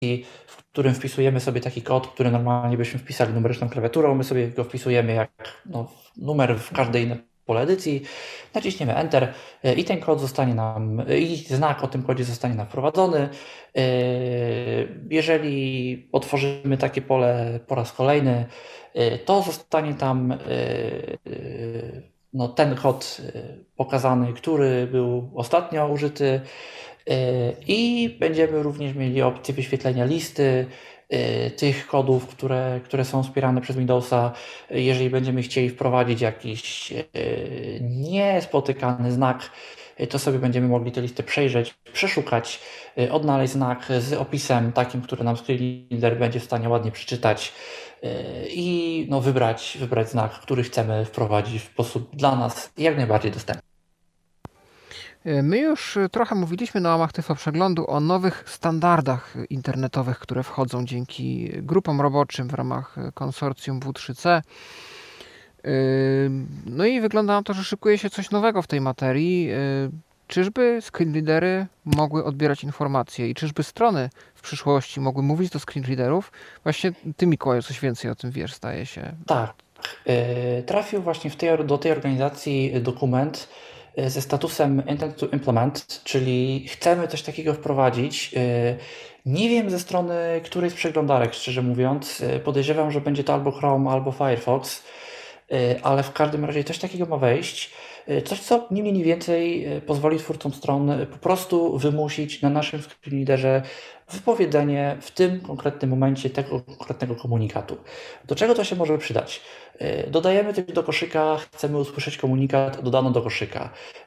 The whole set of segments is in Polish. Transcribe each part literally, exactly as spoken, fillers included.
w którym wpisujemy sobie taki kod, który normalnie byśmy wpisali numeryczną klawiaturą, my sobie go wpisujemy jak no, numer w każdej innej pole edycji, naciśniemy Enter i ten kod zostanie nam, i znak o tym kodzie zostanie nam wprowadzony. Jeżeli otworzymy takie pole po raz kolejny, to zostanie tam no, ten kod pokazany, który był ostatnio użyty i będziemy również mieli opcję wyświetlenia listy tych kodów, które, które są wspierane przez Windowsa. Jeżeli będziemy chcieli wprowadzić jakiś niespotykany znak, to sobie będziemy mogli tę listę przejrzeć, przeszukać, odnaleźć znak z opisem takim, który nam screenreader będzie w stanie ładnie przeczytać i no, wybrać, wybrać znak, który chcemy wprowadzić w sposób dla nas jak najbardziej dostępny. My już trochę mówiliśmy na łamach Tyflo Przeglądu o nowych standardach internetowych, które wchodzą dzięki grupom roboczym w ramach konsorcjum W trzy C. No i wygląda na to, że szykuje się coś nowego w tej materii. Czyżby screenreadery mogły odbierać informacje i czyżby strony w przyszłości mogły mówić do screenreaderów? Właśnie ty, Mikołaju, coś więcej o tym wiesz, zdaje się. Tak. Trafił właśnie w tej, do tej organizacji dokument ze statusem Intent to Implement, czyli chcemy coś takiego wprowadzić. Nie wiem ze strony której z przeglądarek, szczerze mówiąc. Podejrzewam, że będzie to albo Chrome, albo Firefox, ale w każdym razie coś takiego ma wejść. Coś, co nie mniej więcej pozwoli twórcom stron po prostu wymusić na naszym screenreaderze wypowiedzenie w tym konkretnym momencie tego konkretnego komunikatu. Do czego to się może przydać? Dodajemy coś do koszyka, chcemy usłyszeć komunikat, dodano do koszyka.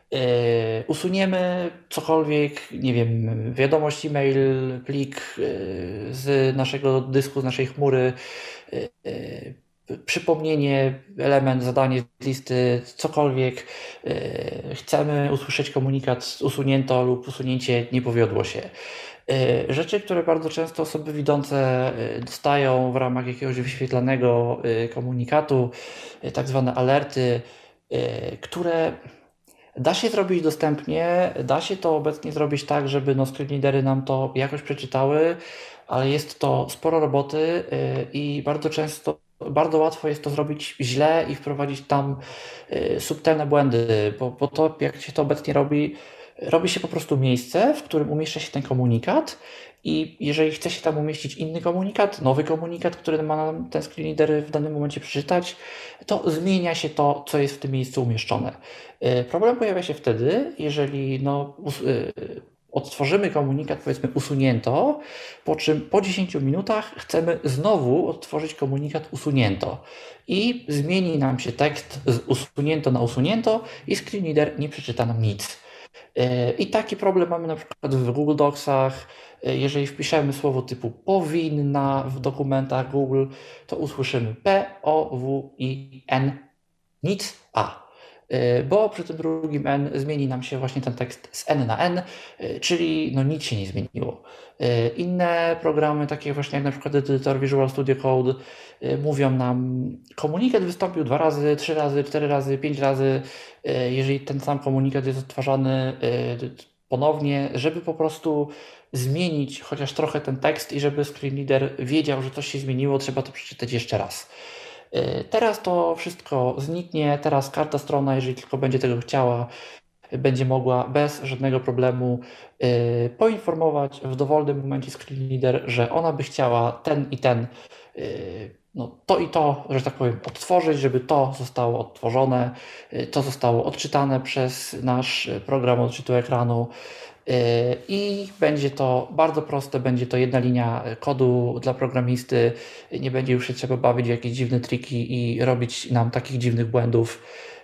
Usuniemy cokolwiek, nie wiem, wiadomość e-mail, plik z naszego dysku, z naszej chmury, przypomnienie, element, zadanie z listy, cokolwiek. Chcemy usłyszeć komunikat usunięto lub usunięcie nie powiodło się. Rzeczy, które bardzo często osoby widzące dostają w ramach jakiegoś wyświetlanego komunikatu, tak zwane alerty, które da się zrobić dostępnie, da się to obecnie zrobić tak, żeby no screenreadery nam to jakoś przeczytały, ale jest to sporo roboty i bardzo często, bardzo łatwo jest to zrobić źle i wprowadzić tam subtelne błędy, bo, bo to, jak się to obecnie robi, robi się po prostu miejsce, w którym umieszcza się ten komunikat i jeżeli chce się tam umieścić inny komunikat, nowy komunikat, który ma nam ten screenreader w danym momencie przeczytać, to zmienia się to, co jest w tym miejscu umieszczone. Problem pojawia się wtedy, jeżeli no, odtworzymy komunikat, powiedzmy usunięto, po czym po dziesięciu minutach chcemy znowu odtworzyć komunikat usunięto i zmieni nam się tekst z usunięto na usunięto i screenreader nie przeczyta nam nic. I taki problem mamy na przykład w Google Docsach. Jeżeli wpiszemy słowo typu powinna w dokumentach Google, to usłyszymy P, O, W, I, N, nic, A. Bo przy tym drugim N zmieni nam się właśnie ten tekst z N na N, czyli no nic się nie zmieniło. Inne programy, takie właśnie jak na przykład edytor Visual Studio Code, mówią nam, komunikat wystąpił dwa razy, trzy razy, cztery razy, pięć razy. Jeżeli ten sam komunikat jest odtwarzany ponownie, żeby po prostu zmienić chociaż trochę ten tekst i żeby screenreader wiedział, że coś się zmieniło, trzeba to przeczytać jeszcze raz. Teraz to wszystko zniknie, teraz każda strona, jeżeli tylko będzie tego chciała, będzie mogła bez żadnego problemu poinformować w dowolnym momencie screenreader, że ona by chciała ten i ten, no to i to, że tak powiem, odtworzyć, żeby to zostało odtworzone, to zostało odczytane przez nasz program odczytu ekranu. I będzie to bardzo proste, będzie to jedna linia kodu dla programisty, nie będzie już się trzeba bawić w jakieś dziwne triki i robić nam takich dziwnych błędów.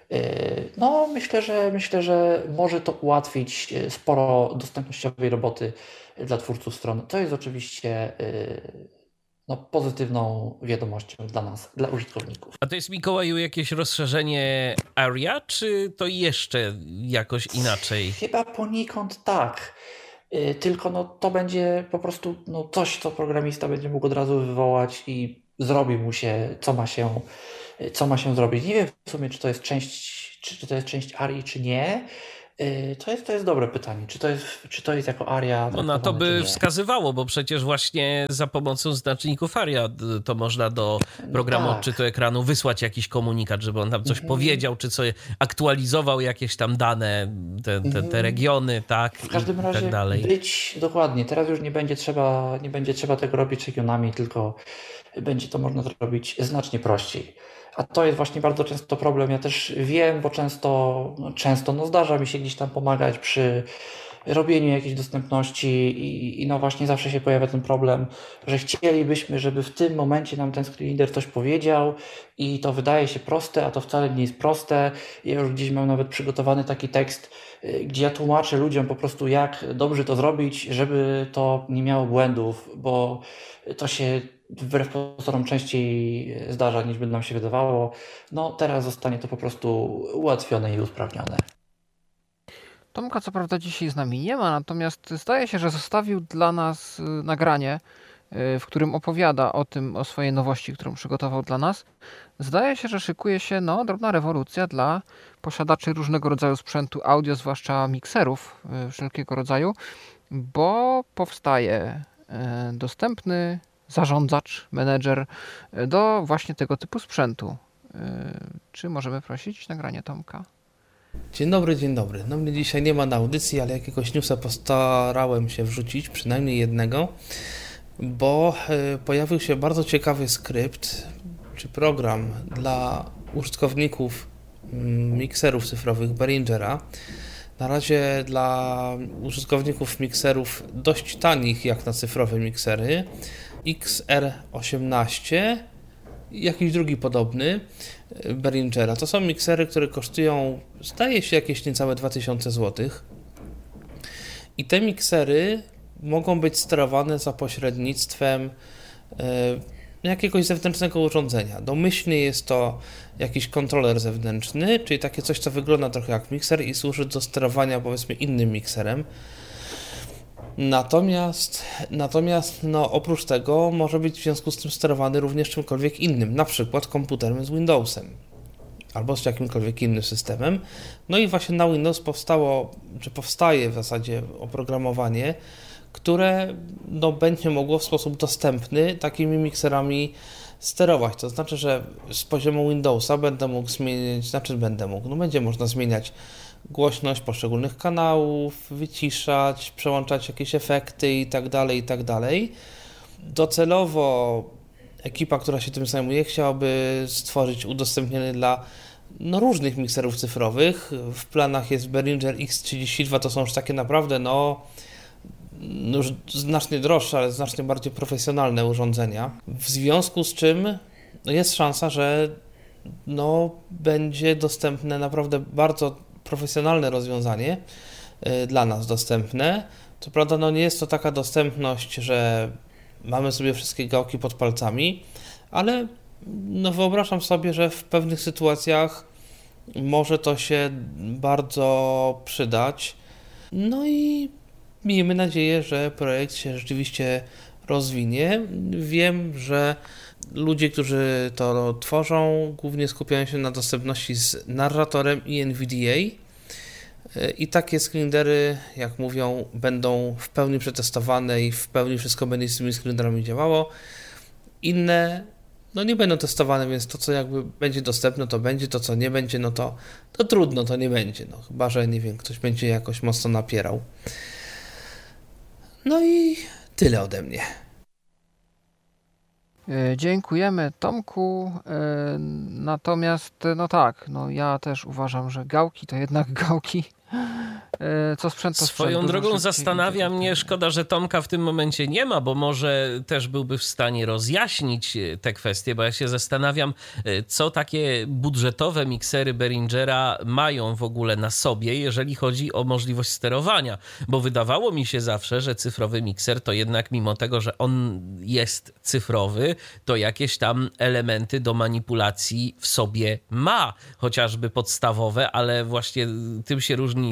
No myślę, że myślę, że może to ułatwić sporo dostępnościowej roboty dla twórców stron. To jest oczywiście no, pozytywną wiadomością dla nas, dla użytkowników. A to jest, Mikołaju, jakieś rozszerzenie Aria, czy to jeszcze jakoś inaczej? Chyba poniekąd tak. Tylko no, to będzie po prostu no, coś, co programista będzie mógł od razu wywołać i zrobi mu się, co ma się, co ma się zrobić. Nie wiem w sumie, czy to jest część, czy, czy to jest część Arii, czy nie. To jest, to jest dobre pytanie. Czy to jest, czy to jest jako aria? No na to by wskazywało, bo przecież właśnie za pomocą znaczników aria to można do programu no tak. odczytu ekranu wysłać jakiś komunikat, żeby on tam coś mhm. powiedział, czy coś aktualizował jakieś tam dane, te, te, te regiony, tak? W każdym i razie tak dalej. być dokładnie. Teraz już nie będzie trzeba, nie będzie trzeba tego robić regionami, tylko będzie to można zrobić znacznie prościej. A to jest właśnie bardzo często problem. Ja też wiem, bo często, no często no zdarza mi się gdzieś tam pomagać przy robieniu jakiejś dostępności i, i no właśnie zawsze się pojawia ten problem, że chcielibyśmy, żeby w tym momencie nam ten screen reader coś powiedział i to wydaje się proste, a to wcale nie jest proste. Ja już gdzieś mam nawet przygotowany taki tekst, gdzie ja tłumaczę ludziom po prostu, jak dobrze to zrobić, żeby to nie miało błędów, bo to się wbrew pozorom częściej zdarza, niż by nam się wydawało. No teraz zostanie to po prostu ułatwione i usprawnione. Tomka co prawda dzisiaj z nami nie ma, natomiast zdaje się, że zostawił dla nas nagranie, w którym opowiada o tym, o swojej nowości, którą przygotował dla nas. Zdaje się, że szykuje się no, drobna rewolucja dla posiadaczy różnego rodzaju sprzętu audio, zwłaszcza mikserów wszelkiego rodzaju, bo powstaje dostępny zarządzacz, menedżer do właśnie tego typu sprzętu. Czy możemy prosić nagranie Tomka? Dzień dobry, dzień dobry. No mnie dzisiaj nie ma na audycji, ale jakiegoś newsa postarałem się wrzucić, przynajmniej jednego, bo pojawił się bardzo ciekawy skrypt, czy program dla użytkowników mikserów cyfrowych Behringera. Na razie dla użytkowników mikserów dość tanich jak na cyfrowe miksery, X R osiemnaście i jakiś drugi podobny Behringera. To są miksery, które kosztują, zdaje się, jakieś niecałe dwa tysiące złotych. I te miksery mogą być sterowane za pośrednictwem e, jakiegoś zewnętrznego urządzenia. Domyślnie jest to jakiś kontroler zewnętrzny, czyli takie coś, co wygląda trochę jak mikser i służy do sterowania, powiedzmy, innym mikserem. Natomiast, natomiast no, oprócz tego może być w związku z tym sterowany również czymkolwiek innym, na przykład komputerem z Windowsem albo z jakimkolwiek innym systemem. No i właśnie na Windows powstało, czy powstaje w zasadzie oprogramowanie, które no, będzie mogło w sposób dostępny takimi mikserami sterować. To znaczy, że z poziomu Windowsa będę mógł zmieniać, znaczy będę mógł, no będzie można zmieniać głośność poszczególnych kanałów, wyciszać, przełączać jakieś efekty i tak dalej, i tak dalej. Docelowo ekipa, która się tym zajmuje, chciałaby stworzyć udostępniony dla no, różnych mikserów cyfrowych. W planach jest Behringer X trzydzieści dwa, to są już takie naprawdę no, no już znacznie droższe, ale znacznie bardziej profesjonalne urządzenia. W związku z czym no, jest szansa, że no, będzie dostępne naprawdę bardzo profesjonalne rozwiązanie y, dla nas dostępne. Co prawda no, nie jest to taka dostępność, że mamy sobie wszystkie gałki pod palcami, ale no, wyobrażam sobie, że w pewnych sytuacjach może to się bardzo przydać. No i miejmy nadzieję, że projekt się rzeczywiście rozwinie. Wiem, że ludzie, którzy to tworzą, głównie skupiają się na dostępności z narratorem i N V D A i takie screenreadery, jak mówią, będą w pełni przetestowane i w pełni wszystko będzie z tymi screenreaderami działało. Inne no nie będą testowane, więc to, co jakby będzie dostępne, to będzie, to, co nie będzie, no to, to trudno, to nie będzie, no chyba, że nie wiem, ktoś będzie jakoś mocno napierał. No i tyle ode mnie. Dziękujemy Tomku, natomiast no tak, no ja też uważam, że gałki to jednak gałki. Co sprzęt to Swoją sprzęt, drogą zastanawia mnie, szkoda, że Tomka w tym momencie nie ma, bo może też byłby w stanie rozjaśnić te kwestie, bo ja się zastanawiam, co takie budżetowe miksery Behringera mają w ogóle na sobie, jeżeli chodzi o możliwość sterowania, bo wydawało mi się zawsze, że cyfrowy mikser to jednak mimo tego, że on jest cyfrowy, to jakieś tam elementy do manipulacji w sobie ma, chociażby podstawowe, ale właśnie tym się różni cyfra od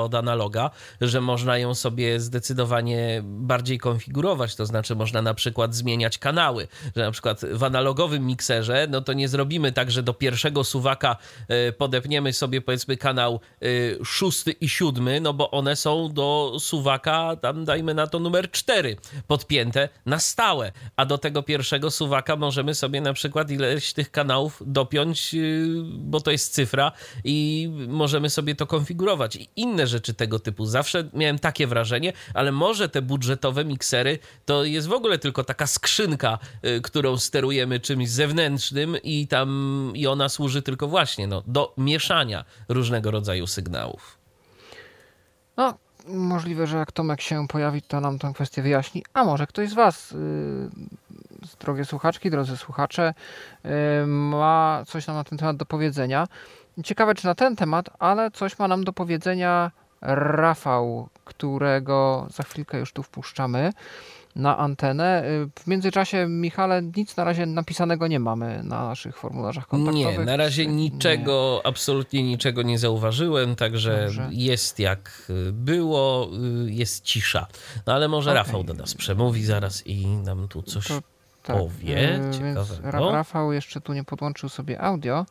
od analoga, że można ją sobie zdecydowanie bardziej konfigurować, to znaczy można na przykład zmieniać kanały, że na przykład w analogowym mikserze, no to nie zrobimy tak, że do pierwszego suwaka podepniemy sobie powiedzmy kanał szósty i siódmy, no bo one są do suwaka, tam dajmy na to numer cztery, podpięte na stałe, a do tego pierwszego suwaka możemy sobie na przykład ileś tych kanałów dopiąć, bo to jest cyfra i możemy sobie to konfigurować i inne rzeczy tego typu. Zawsze miałem takie wrażenie, ale może te budżetowe miksery to jest w ogóle tylko taka skrzynka, którą sterujemy czymś zewnętrznym i tam i ona służy tylko właśnie no, do mieszania różnego rodzaju sygnałów. No, możliwe, że jak Tomek się pojawi, to nam tę kwestię wyjaśni. A może ktoś z was, yy, drogie słuchaczki, drodzy słuchacze, yy, ma coś nam na ten temat do powiedzenia. Ciekawe, czy na ten temat, ale coś ma nam do powiedzenia Rafał, którego za chwilkę już tu wpuszczamy na antenę. W międzyczasie, Michale, nic na razie napisanego nie mamy na naszych formularzach kontaktowych. Nie, na razie niczego, nie. absolutnie niczego nie zauważyłem, także Dobrze. jest jak było, jest cisza. No ale może okay. Rafał do nas przemówi zaraz i nam tu coś to, tak. powie ciekawego. Rafał jeszcze tu nie podłączył sobie audio.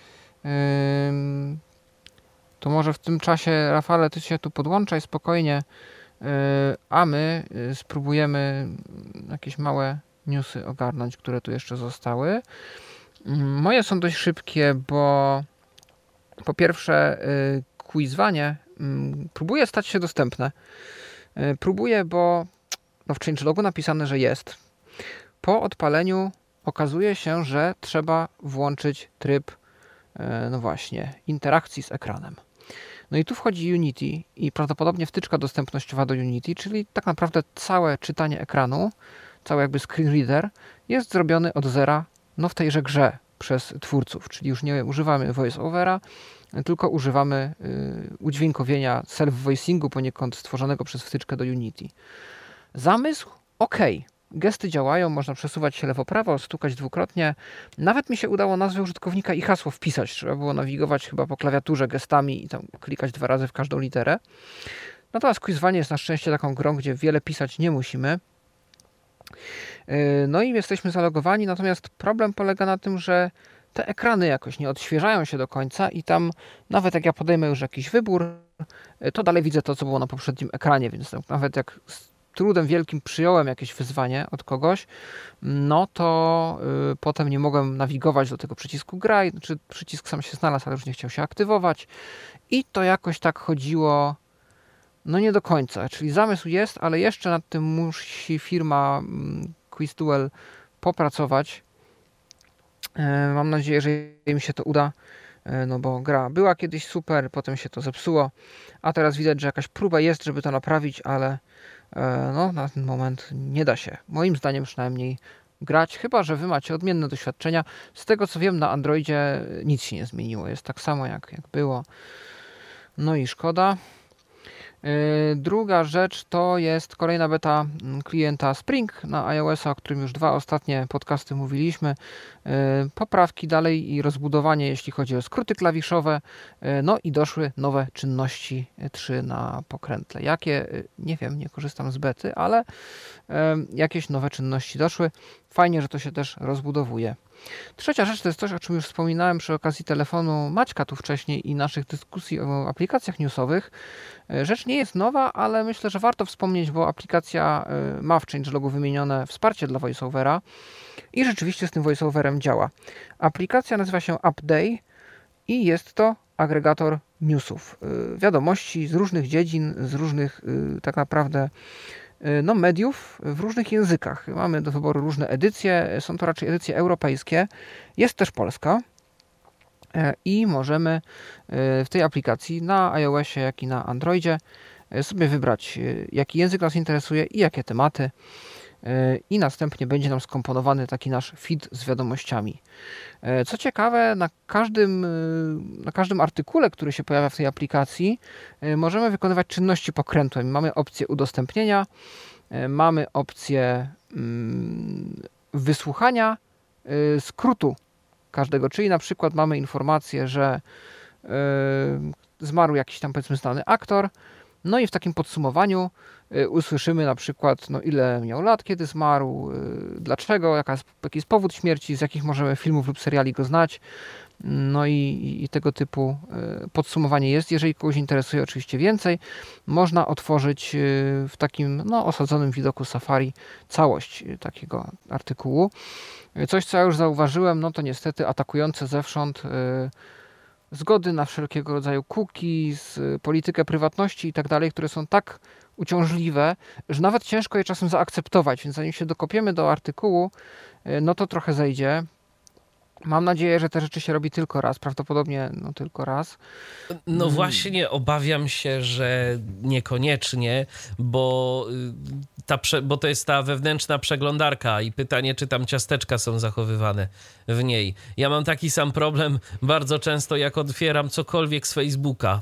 To może w tym czasie, Rafale, ty się tu podłączaj spokojnie, a my spróbujemy jakieś małe newsy ogarnąć, które tu jeszcze zostały. Moje są dość szybkie, bo po pierwsze quizwanie próbuje stać się dostępne. Próbuję, bo no w changelogu napisane, że jest. Po odpaleniu okazuje się, że trzeba włączyć tryb no właśnie, interakcji z ekranem. No i tu wchodzi Unity i prawdopodobnie wtyczka dostępnościowa do Unity, czyli tak naprawdę całe czytanie ekranu, cały jakby screen reader jest zrobiony od zera, no w tejże grze przez twórców, czyli już nie używamy voice-overa, tylko używamy y, udźwiękowienia self-voicingu poniekąd stworzonego przez wtyczkę do Unity. Zamysł? Okej. Okay. Gesty działają, można przesuwać się lewo-prawo, stukać dwukrotnie. Nawet mi się udało nazwę użytkownika i hasło wpisać. Trzeba było nawigować chyba po klawiaturze gestami i tam klikać dwa razy w każdą literę. Natomiast quizwanie jest na szczęście taką grą, gdzie wiele pisać nie musimy. No i jesteśmy zalogowani, natomiast problem polega na tym, że te ekrany jakoś nie odświeżają się do końca i tam nawet jak ja podejmę już jakiś wybór, to dalej widzę to, co było na poprzednim ekranie, więc nawet jak trudem wielkim przyjąłem jakieś wyzwanie od kogoś, no to y, potem nie mogłem nawigować do tego przycisku graj, czy przycisk sam się znalazł, ale już nie chciał się aktywować i to jakoś tak chodziło no nie do końca, czyli zamysł jest, ale jeszcze nad tym musi firma mm, QuizDuel popracować. Y, mam nadzieję, że im się to uda, y, no bo gra była kiedyś super, potem się to zepsuło, a teraz widać, że jakaś próba jest, żeby to naprawić, ale no, na ten moment nie da się, moim zdaniem przynajmniej, grać, chyba że wy macie odmienne doświadczenia. Z tego co wiem, na Androidzie nic się nie zmieniło, jest tak samo jak, jak było. No i szkoda. Druga rzecz to jest kolejna beta klienta Spring na iOS-a, o którym już dwa ostatnie podcasty mówiliśmy. Poprawki dalej i rozbudowanie, jeśli chodzi o skróty klawiszowe. No i doszły nowe czynności trzy na pokrętle. Jakie? Nie wiem, nie korzystam z bety, ale jakieś nowe czynności doszły. Fajnie, że to się też rozbudowuje. Trzecia rzecz to jest coś, o czym już wspominałem przy okazji telefonu Maćka tu wcześniej i naszych dyskusji o aplikacjach newsowych. Rzecz nie jest nowa, ale myślę, że warto wspomnieć, bo aplikacja ma w changelogu wymienione wsparcie dla voiceovera i rzeczywiście z tym voiceoverem działa. Aplikacja nazywa się UpDay i jest to agregator newsów. Wiadomości z różnych dziedzin, z różnych tak naprawdę no, mediów w różnych językach. Mamy do wyboru różne edycje, są to raczej edycje europejskie. Jest też polska i możemy w tej aplikacji na iOSie, jak i na Androidzie sobie wybrać, jaki język nas interesuje i jakie tematy. I następnie będzie nam skomponowany taki nasz feed z wiadomościami. Co ciekawe, na każdym, na każdym artykule, który się pojawia w tej aplikacji, możemy wykonywać czynności pokrętłe. Mamy opcję udostępnienia, mamy opcję wysłuchania skrótu każdego, czyli na przykład mamy informację, że zmarł jakiś tam powiedzmy znany aktor, no i w takim podsumowaniu y, usłyszymy na przykład, no ile miał lat, kiedy zmarł, y, dlaczego, jaka jest, jaki jest powód śmierci, z jakich możemy filmów lub seriali go znać. No i, i tego typu y, podsumowanie jest. Jeżeli kogoś interesuje oczywiście więcej, można otworzyć y, w takim no, osadzonym widoku Safari całość y, takiego artykułu. Y, coś, co ja już zauważyłem, no to niestety atakujące zewsząd y, zgody na wszelkiego rodzaju cookies, politykę prywatności i tak dalej, które są tak uciążliwe, że nawet ciężko je czasem zaakceptować, więc zanim się dokopiemy do artykułu, no to trochę zejdzie. Mam nadzieję, że te rzeczy się robi tylko raz, prawdopodobnie no tylko raz. No właśnie, obawiam się, że niekoniecznie, bo, ta prze, bo to jest ta wewnętrzna przeglądarka i pytanie, czy tam ciasteczka są zachowywane w niej. Ja mam taki sam problem bardzo często, jak otwieram cokolwiek z Facebooka.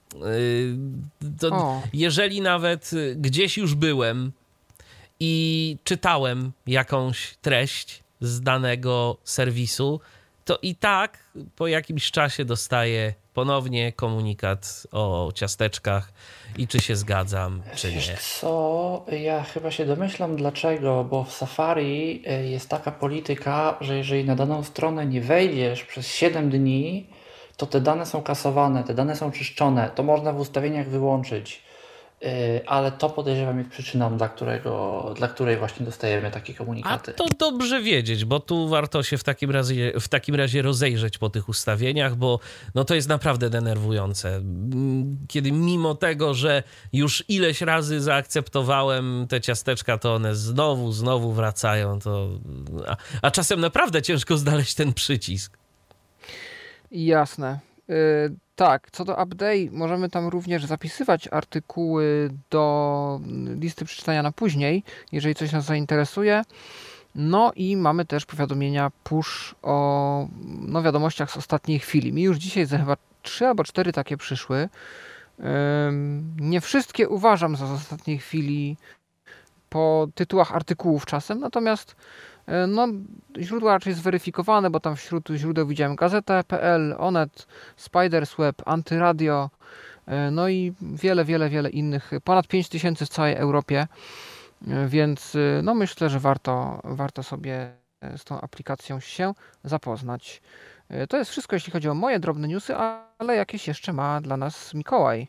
To jeżeli nawet gdzieś już byłem i czytałem jakąś treść z danego serwisu, to i tak po jakimś czasie dostaję ponownie komunikat o ciasteczkach i czy się zgadzam, czy nie. Wiesz co, ja chyba się domyślam dlaczego, bo w Safari jest taka polityka, że jeżeli na daną stronę nie wejdziesz przez siedem dni, to te dane są kasowane, te dane są czyszczone, to można w ustawieniach wyłączyć. Ale to podejrzewam jest przyczyną, dla, którego, dla której właśnie dostajemy takie komunikaty. A to dobrze wiedzieć, bo tu warto się w takim razie, w takim razie rozejrzeć po tych ustawieniach, bo no to jest naprawdę denerwujące. Kiedy mimo tego, że już ileś razy zaakceptowałem te ciasteczka, to one znowu, znowu wracają. To... A, a czasem naprawdę ciężko znaleźć ten przycisk. Jasne. Yy, tak, co do update, możemy tam również zapisywać artykuły do listy przeczytania na później, jeżeli coś nas zainteresuje. No i mamy też powiadomienia push o no, wiadomościach z ostatniej chwili. Mi już dzisiaj za chyba trzy albo cztery takie przyszły. Yy, nie wszystkie uważam za z ostatniej chwili po tytułach artykułów czasem, natomiast no, źródła raczej zweryfikowane, bo tam wśród źródeł widziałem Gazeta kropka pe el, Onet, Spiders Web, Antyradio, no i wiele, wiele, wiele innych. Ponad pięć tysięcy w całej Europie, więc no myślę, że warto, warto sobie z tą aplikacją się zapoznać. To jest wszystko, jeśli chodzi o moje drobne newsy, ale jakieś jeszcze ma dla nas Mikołaj.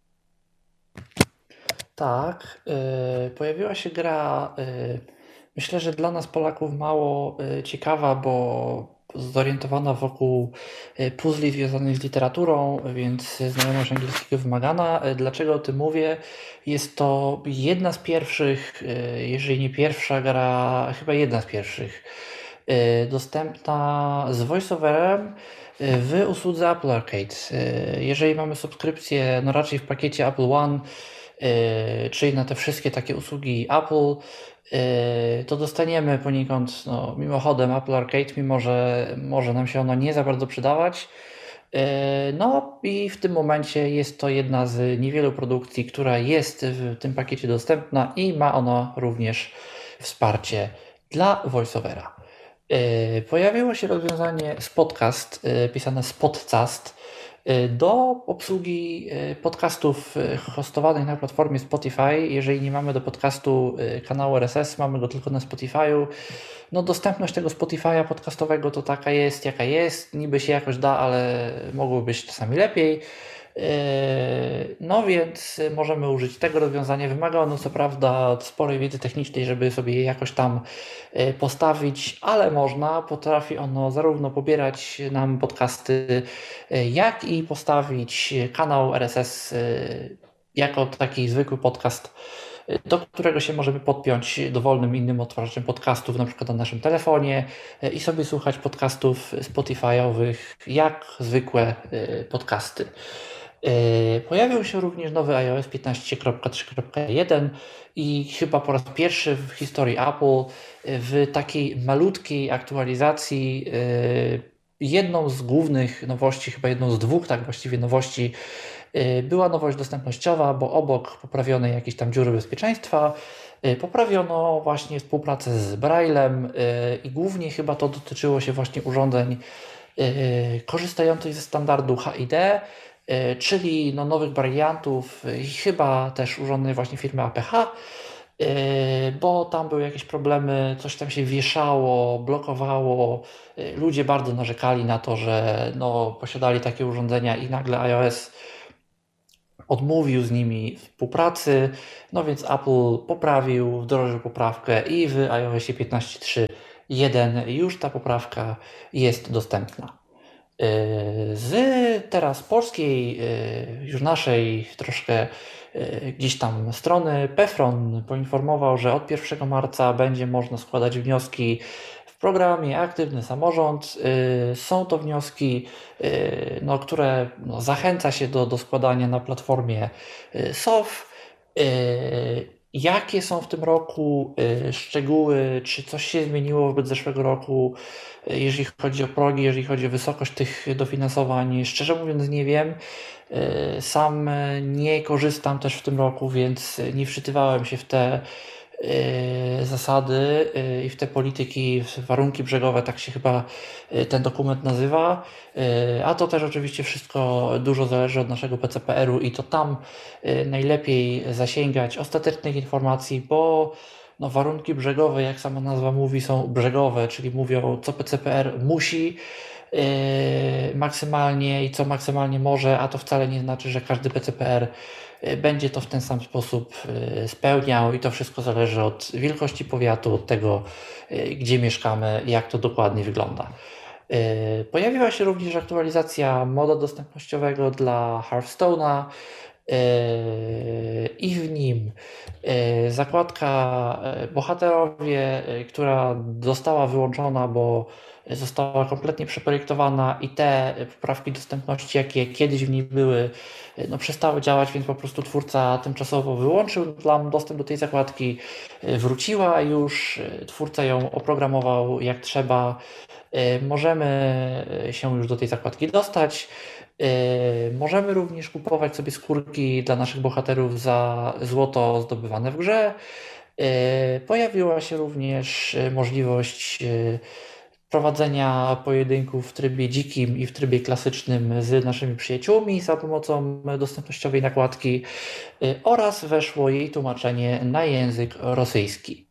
Tak, yy, pojawiła się gra, yy, myślę, że dla nas Polaków mało yy, ciekawa, bo zorientowana wokół yy, puzli związanych z literaturą, więc znajomość angielskiego wymagana. Yy, dlaczego o tym mówię? Jest to jedna z pierwszych, yy, jeżeli nie pierwsza gra, chyba jedna z pierwszych, yy, dostępna z voiceoverem w usłudze Apple Arcade. Yy, jeżeli mamy subskrypcję, no raczej w pakiecie Apple One, Yy, czyli na te wszystkie takie usługi Apple, yy, to dostaniemy poniekąd, no, mimochodem Apple Arcade, mimo że może nam się ono nie za bardzo przydawać. Yy, no i w tym momencie jest to jedna z niewielu produkcji, która jest w tym pakiecie dostępna i ma ono również wsparcie dla voiceovera. Yy, pojawiło się rozwiązanie Spotcast, yy, pisane Spotcast, do obsługi podcastów hostowanych na platformie Spotify. Jeżeli nie mamy do podcastu kanału R S S, mamy go tylko na Spotify'u. No dostępność tego Spotify'a podcastowego to taka jest, jaka jest. Niby się jakoś da, ale mogłoby być czasami lepiej. No więc możemy użyć tego rozwiązania. Wymaga ono co prawda sporej wiedzy technicznej, żeby sobie je jakoś tam postawić, ale można. Potrafi ono zarówno pobierać nam podcasty, jak i postawić kanał R S S jako taki zwykły podcast, do którego się możemy podpiąć dowolnym innym odtwarzaczem podcastów, na przykład na naszym telefonie i sobie słuchać podcastów Spotify'owych jak zwykłe podcasty. Pojawił się również nowy iOS piętnaście kropka trzy kropka jeden i chyba po raz pierwszy w historii Apple w takiej malutkiej aktualizacji jedną z głównych nowości, chyba jedną z dwóch tak właściwie nowości była nowość dostępnościowa, bo obok poprawionej jakiejś tam dziury bezpieczeństwa poprawiono właśnie współpracę z Braillem i głównie chyba to dotyczyło się właśnie urządzeń korzystających ze standardu H I D, czyli no, nowych wariantów i chyba też urządzeń właśnie firmy A P H, bo tam były jakieś problemy, coś tam się wieszało, blokowało. Ludzie bardzo narzekali na to, że no, posiadali takie urządzenia i nagle iOS odmówił z nimi współpracy, no więc Apple poprawił, wdrożył poprawkę i w iOSie piętnaście trzy jeden już ta poprawka jest dostępna. Z teraz polskiej, już naszej troszkę gdzieś tam strony, Pefron poinformował, że od pierwszego marca będzie można składać wnioski w programie Aktywny Samorząd. Są to wnioski, no, które no, zachęca się do, do składania na platformie S O F. Jakie są w tym roku szczegóły, czy coś się zmieniło wobec zeszłego roku, jeżeli chodzi o progi, jeżeli chodzi o wysokość tych dofinansowań? Szczerze mówiąc nie wiem. Sam nie korzystam też w tym roku, więc nie wczytywałem się w te zasady i w te polityki, w warunki brzegowe, tak się chyba ten dokument nazywa, a to też oczywiście wszystko dużo zależy od naszego P C P R u i to tam najlepiej zasięgać ostatecznych informacji, bo no, warunki brzegowe, jak sama nazwa mówi, są brzegowe, czyli mówią, co P C P R musi maksymalnie i co maksymalnie może, a to wcale nie znaczy, że każdy P C P R będzie to w ten sam sposób spełniał i to wszystko zależy od wielkości powiatu, od tego, gdzie mieszkamy, jak to dokładnie wygląda. Pojawiła się również aktualizacja moda dostępnościowego dla Hearthstone'a i w nim zakładka bohaterowie, która została wyłączona, bo została kompletnie przeprojektowana i te poprawki dostępności, jakie kiedyś w niej były, no przestały działać, więc po prostu twórca tymczasowo wyłączył nam dostęp do tej zakładki, wróciła już, twórca ją oprogramował jak trzeba, możemy się już do tej zakładki dostać. Możemy również kupować sobie skórki dla naszych bohaterów za złoto zdobywane w grze. Pojawiła się również możliwość prowadzenia pojedynków w trybie dzikim i w trybie klasycznym z naszymi przyjaciółmi za pomocą dostępnościowej nakładki oraz weszło jej tłumaczenie na język rosyjski.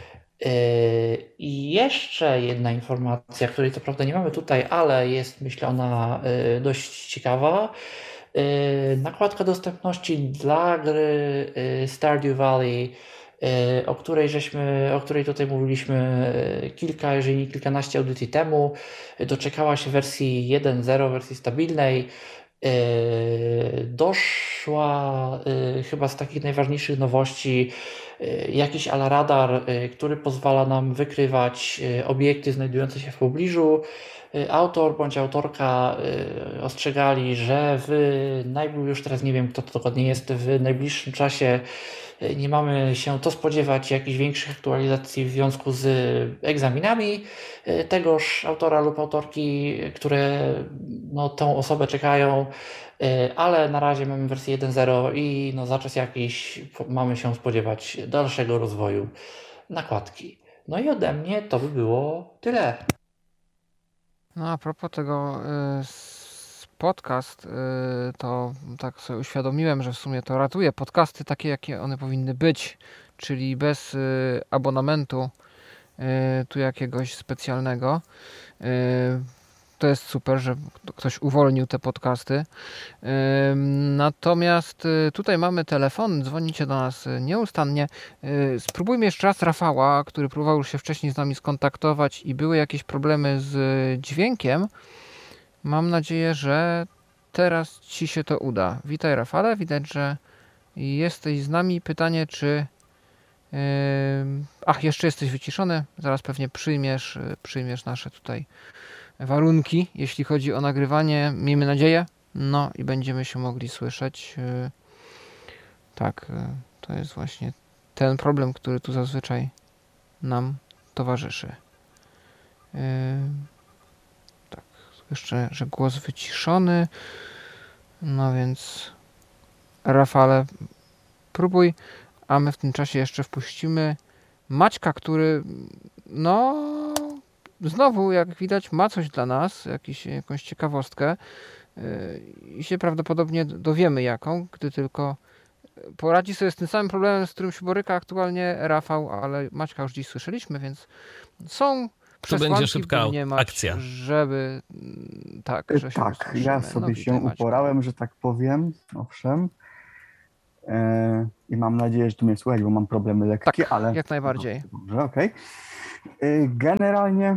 I jeszcze jedna informacja, której co prawda nie mamy tutaj, ale jest, myślę, ona dość ciekawa. Nakładka dostępności dla gry Stardew Valley, o której żeśmy, o której tutaj mówiliśmy kilka, jeżeli nie kilkanaście audycji temu, doczekała się wersji jeden zero, wersji stabilnej. Doszła chyba z takich najważniejszych nowości jakiś alaradar, który pozwala nam wykrywać obiekty znajdujące się w pobliżu. Autor bądź autorka ostrzegali, że w najbliższym, już teraz nie wiem kto to dokładnie jest, w najbliższym czasie nie mamy się to spodziewać jakichś większych aktualizacji w związku z egzaminami tegoż autora lub autorki, które no, tą osobę czekają, ale na razie mamy wersję jeden zero i no, za czas jakiś mamy się spodziewać dalszego rozwoju nakładki. No i ode mnie to by było tyle. No a propos tego y, podcast, y, to tak sobie uświadomiłem, że w sumie to ratuje podcasty takie, jakie one powinny być, czyli bez y, abonamentu y, tu jakiegoś specjalnego. Y, to jest super, że ktoś uwolnił te podcasty. Y, natomiast y, tutaj mamy telefon, dzwonicie do nas nieustannie. Y, spróbujmy jeszcze raz Rafała, który próbował już się wcześniej z nami skontaktować i były jakieś problemy z dźwiękiem. Mam nadzieję, że teraz Ci się to uda. Witaj Rafale, widać, że jesteś z nami. Pytanie, czy... Yy... Ach, jeszcze jesteś wyciszony. Zaraz pewnie przyjmiesz, przyjmiesz nasze tutaj warunki, jeśli chodzi o nagrywanie. Miejmy nadzieję. No i będziemy się mogli słyszeć. Yy... Tak, yy... to jest właśnie ten problem, który tu zazwyczaj nam towarzyszy. Yy... Jeszcze, że głos wyciszony. No więc Rafale, próbuj, a my w tym czasie jeszcze wpuścimy Maćka, który no znowu, jak widać, ma coś dla nas, jakiś, jakąś ciekawostkę. i się prawdopodobnie dowiemy jaką, gdy tylko poradzi sobie z tym samym problemem, z którym się boryka aktualnie Rafał, ale Maćka już dziś słyszeliśmy, więc są przesłanki, będzie szybka by nie mać, akcja. żeby tak, że się Tak, usłyszymy. ja No sobie witaj, się Maćku. uporałem, że tak powiem, owszem. E, I mam nadzieję, że tu mnie słychać, bo mam problemy lekkie, Tak, ale... jak najbardziej. Dobrze, okej. E, Generalnie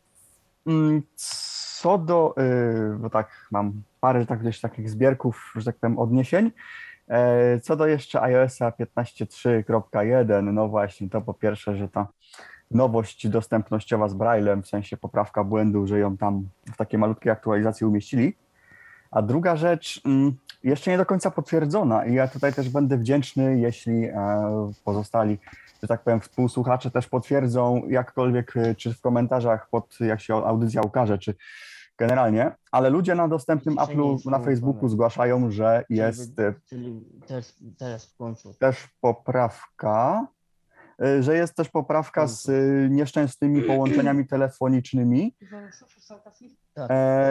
mm, co do, e, bo tak mam parę tak, gdzieś takich zbierków, że tak powiem, odniesień. E, Co do jeszcze iOS-a piętnaście trzy kropka jeden, no właśnie, to po pierwsze, że ta nowość dostępnościowa z Braillem, w sensie poprawka błędu, że ją tam w takiej malutkiej aktualizacji umieścili. A druga rzecz, mm, jeszcze nie do końca potwierdzona i ja tutaj też będę wdzięczny, jeśli e, pozostali, że tak powiem, współsłuchacze też potwierdzą jakkolwiek, e, czy w komentarzach pod, jak się audycja ukaże, czy generalnie, ale ludzie na dostępnym Ściszenie Apple'u jest na Facebooku włączone. zgłaszają, że jest e, Czyli teraz, teraz w końcu. też poprawka, y, że jest też poprawka z y, nieszczęsnymi połączeniami telefonicznymi Tak. e,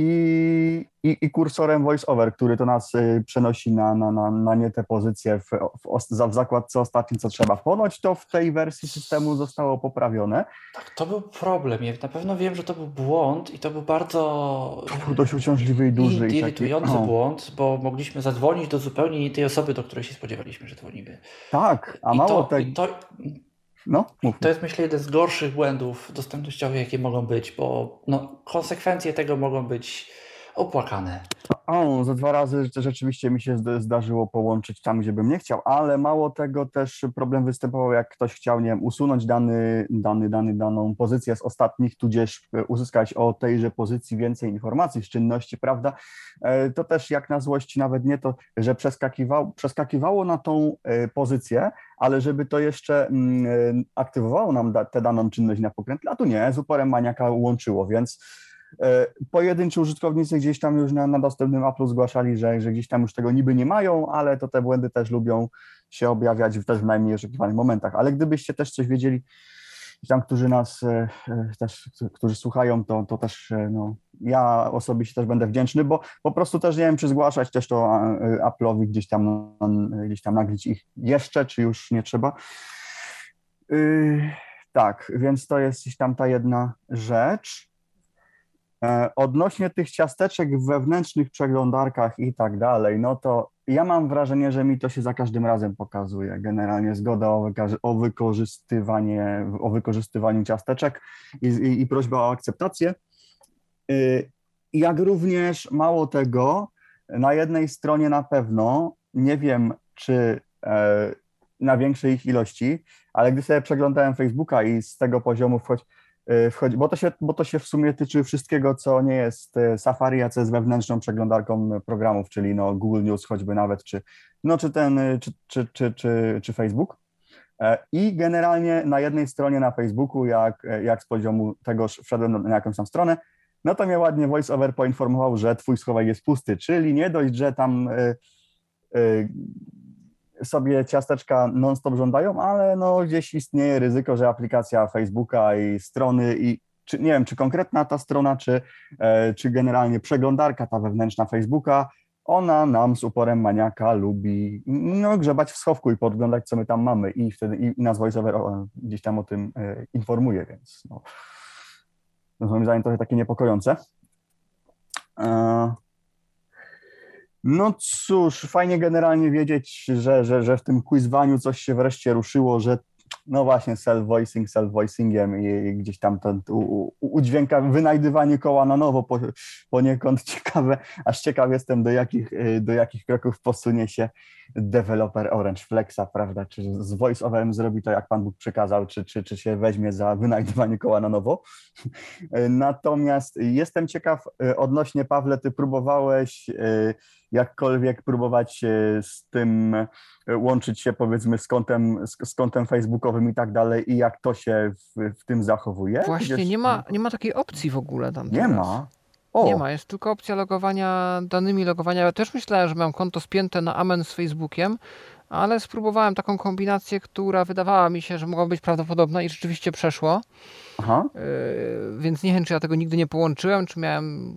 i, i, i kursorem VoiceOver, który to nas y, przenosi na, na, na, na nie te pozycje w, w, os- za- w zakładce ostatnim, co trzeba. Ponoć to w tej wersji systemu zostało poprawione. Tak, to był problem. Ja na pewno wiem, że to był błąd i to był bardzo To był dość uciążliwy i duży. i taki- irytujący o, błąd, bo mogliśmy zadzwonić do zupełnie nie tej osoby, do której się spodziewaliśmy, że dzwonimy. Tak, a I mało to, tego. i to, No, mów. to jest, myślę, jeden z gorszych błędów dostępnościowych, jakie mogą być, bo no, konsekwencje tego mogą być opłakane. O, za dwa razy to rzeczywiście mi się zd- zdarzyło połączyć tam, gdzie bym nie chciał, ale mało tego też problem występował, jak ktoś chciał, nie wiem, usunąć dany, dany, dany, daną pozycję z ostatnich, tudzież e, uzyskać o tejże pozycji więcej informacji z czynności, prawda? E, To też jak na złość nawet nie to, że przeskakiwał, przeskakiwało na tą e, pozycję, ale żeby to jeszcze mm, e, aktywowało nam da, tę daną czynność na pokrętle, a tu nie, z uporem maniaka łączyło, więc E, pojedynczy użytkownicy gdzieś tam już na, na dostępnym Apple'u zgłaszali, że, że gdzieś tam już tego niby nie mają, ale to te błędy też lubią się objawiać w też w najmniej oczekiwanych momentach. Ale gdybyście też coś wiedzieli, tam, którzy nas e, e, też, którzy słuchają, to, to też e, no, ja osobiście też będę wdzięczny, bo po prostu też nie wiem, czy zgłaszać też to e, Apple'owi gdzieś tam, no, gdzieś tam naglić ich jeszcze, czy już nie trzeba. Yy, tak, więc to jest gdzieś tam ta jedna rzecz. E, Odnośnie tych ciasteczek w wewnętrznych przeglądarkach i tak dalej, no to ja mam wrażenie, że mi to się za każdym razem pokazuje. Generalnie zgoda o, wyka- o wykorzystywanie, o wykorzystywaniu ciasteczek i, i, i prośba o akceptację. Y, Jak również mało tego, na jednej stronie na pewno, nie wiem czy e, na większej ich ilości, ale gdy sobie przeglądałem Facebooka i z tego poziomu wchodzi, e, wchodzi bo, to się, bo to się w sumie tyczy wszystkiego, co nie jest e, Safari, a co jest wewnętrzną przeglądarką programów, czyli no Google News choćby nawet, czy, no, czy, ten, e, czy, czy, czy, czy, czy Facebook. E, I generalnie na jednej stronie na Facebooku, jak, e, jak z poziomu tego wszedłem na, na jakąś tam stronę, no to mnie ładnie VoiceOver poinformował, że twój schowek jest pusty, czyli nie dość, że tam y, y, sobie ciasteczka non-stop żądają, ale no gdzieś istnieje ryzyko, że aplikacja Facebooka i strony i czy, nie wiem, czy konkretna ta strona, czy, e, czy generalnie przeglądarka ta wewnętrzna Facebooka, ona nam z uporem maniaka lubi no, grzebać w schowku i podglądać, co my tam mamy i wtedy i, i nas VoiceOver o, gdzieś tam o tym e, informuje, więc no. To moim zdaniem trochę takie niepokojące. E, No cóż, fajnie generalnie wiedzieć, że, że, że w tym quizwaniu coś się wreszcie ruszyło, że no właśnie self-voicing, self-voicingiem i, i gdzieś tam ten u, u, udźwięka, wynajdywanie koła na nowo po, poniekąd ciekawe, aż ciekaw jestem do jakich, do jakich kroków posunie się deweloper Orange Flexa, prawda, czy z voice-overem zrobi to, jak Pan Bóg przekazał, czy, czy, czy się weźmie za wynajdywanie koła na nowo. Natomiast jestem ciekaw odnośnie, Pawle, ty próbowałeś jakkolwiek próbować z tym łączyć się, powiedzmy, z kontem, z, z kontem facebookowym i tak dalej i jak to się w, w tym zachowuje? Właśnie Gdzieś... nie ma, nie ma takiej opcji w ogóle tam Nie teraz. ma? O. Nie ma, jest tylko opcja logowania danymi logowania. Ja też myślałem, że mam konto spięte na amen z Facebookiem, ale spróbowałem taką kombinację, która wydawała mi się, że mogła być prawdopodobna i rzeczywiście przeszło. Aha. Yy, więc nie wiem, czy ja tego nigdy nie połączyłem, czy miałem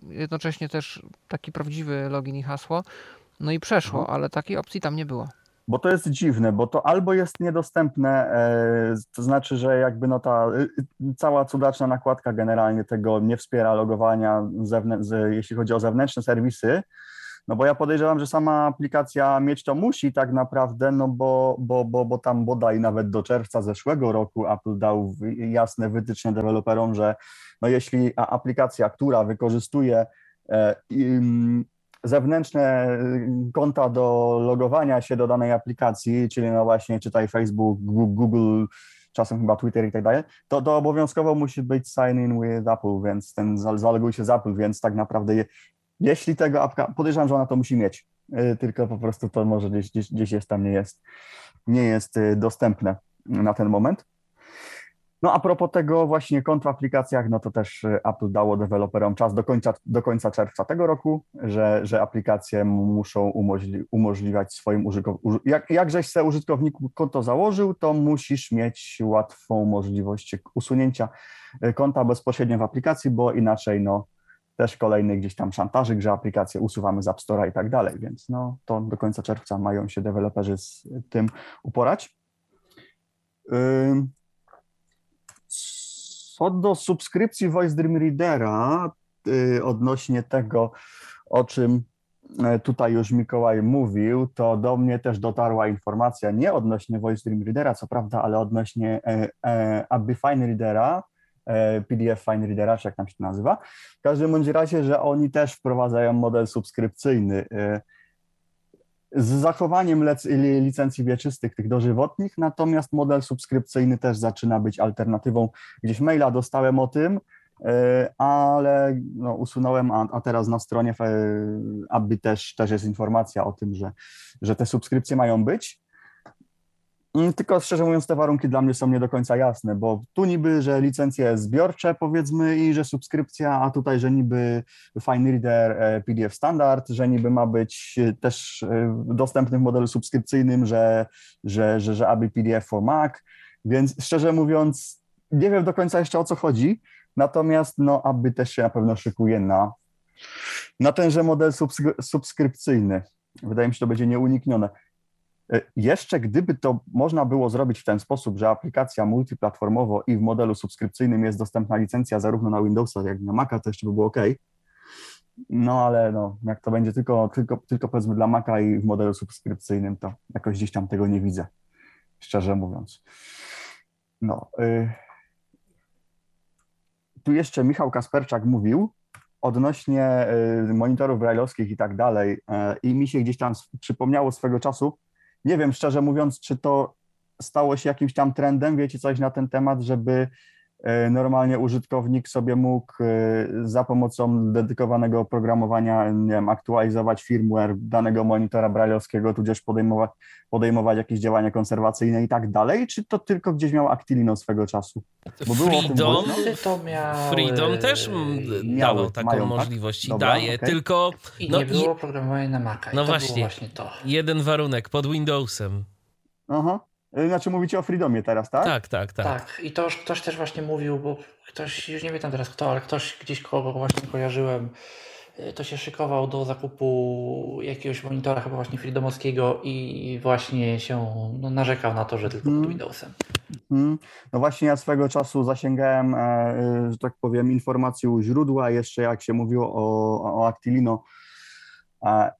jednocześnie też taki prawdziwy login i hasło. No i przeszło, Mhm. ale takiej opcji tam nie było. Bo to jest dziwne, bo to albo jest niedostępne, e, to znaczy, że jakby no ta y, cała cudaczna nakładka generalnie tego nie wspiera logowania, zewnę- z, jeśli chodzi o zewnętrzne serwisy, no bo ja podejrzewam, że sama aplikacja mieć to musi tak naprawdę, no bo, bo, bo, bo tam bodaj nawet do czerwca zeszłego roku Apple dał wy- jasne wytyczne deweloperom, że no jeśli a- aplikacja, która wykorzystuje e, im, zewnętrzne konta do logowania się do danej aplikacji, czyli no właśnie czytaj Facebook, Gu- Google, czasem chyba Twitter i tak dalej, to, to obowiązkowo musi być sign in with Apple, więc ten za- zaloguj się z Apple, więc tak naprawdę je, jeśli tego apka, podejrzewam, że ona to musi mieć, y, tylko po prostu to może gdzieś, gdzieś, gdzieś jest tam, nie jest, nie jest y, dostępne na ten moment. No a propos tego właśnie kont w aplikacjach, no to też y, Apple dało deweloperom czas do końca, do końca czerwca tego roku, że, że aplikacje muszą umożli, umożliwiać swoim użytkownikom, jak, jakżeś se użytkowniku konto założył, to musisz mieć łatwą możliwość usunięcia y, konta bezpośrednio w aplikacji, bo inaczej no też kolejny gdzieś tam szantażyk, że aplikacje usuwamy z App Store'a i tak dalej, więc no to do końca czerwca mają się deweloperzy z tym uporać. Ym, Co do subskrypcji Voice Dream Readera, y, odnośnie tego, o czym y, tutaj już Mikołaj mówił, to do mnie też dotarła informacja nie odnośnie Voice Dream Readera, co prawda, ale odnośnie e, e, Abby Fine Readera, e, P D F Fine Readera, czy jak tam się to nazywa. W każdym bądź razie, że oni też wprowadzają model subskrypcyjny y, z zachowaniem lec- li- licencji wieczystych, tych dożywotnich, natomiast model subskrypcyjny też zaczyna być alternatywą. Gdzieś maila dostałem o tym, y, ale no, usunąłem, a, a teraz na stronie y, Abby też, też jest informacja o tym, że, że te subskrypcje mają być. Mm, Tylko szczerze mówiąc, te warunki dla mnie są nie do końca jasne, bo tu niby, że licencje zbiorcze powiedzmy i że subskrypcja, a tutaj, że niby Fine Reader e, P D F standard, że niby ma być e, też e, dostępny w modelu subskrypcyjnym, że, że, że, że Abby P D F for Mac, więc szczerze mówiąc nie wiem do końca jeszcze o co chodzi, natomiast no Abby też się na pewno szykuje na, na tenże model subskry- subskrypcyjny. Wydaje mi się, że to będzie nieuniknione. Jeszcze gdyby to można było zrobić w ten sposób, że aplikacja multiplatformowo i w modelu subskrypcyjnym jest dostępna licencja zarówno na Windowsa, jak i na Maca, to jeszcze by było OK. No ale no, jak to będzie tylko, tylko, tylko powiedzmy dla Maca i w modelu subskrypcyjnym, to jakoś gdzieś tam tego nie widzę, szczerze mówiąc. No. Y... Tu jeszcze Michał Kasperczak mówił odnośnie y, monitorów braille'owskich i tak dalej y, i mi się gdzieś tam przypomniało swego czasu. Nie wiem, szczerze mówiąc, czy to stało się jakimś tam trendem, wiecie coś na ten temat, żeby normalnie użytkownik sobie mógł za pomocą dedykowanego oprogramowania, nie wiem, aktualizować firmware danego monitora braille'owskiego, tudzież podejmować, podejmować jakieś działania konserwacyjne i tak dalej, czy to tylko gdzieś miał Actilino swego czasu? Bo było o tym Freedom, głośno. To miał, Freedom też m, miały, dawał taką mają, tak? możliwość i Dobra, daje, okej. tylko I no nie było i oprogramowania na Maca. I No to właśnie. było właśnie to. jeden warunek pod Windowsem. Aha. Znaczy mówicie o Freedomie teraz, tak? Tak, tak, tak. Tak, i to już ktoś też właśnie mówił, bo ktoś, już nie pamiętam teraz kto, ale ktoś gdzieś kogo właśnie kojarzyłem, to się szykował do zakupu jakiegoś monitora chyba właśnie freedomowskiego i właśnie się no, narzekał na to, że tylko Hmm. pod Windowsem. Hmm. No właśnie ja swego czasu zasięgałem, e, że tak powiem, informacji u źródła, jeszcze jak się mówiło o, o Actilino a,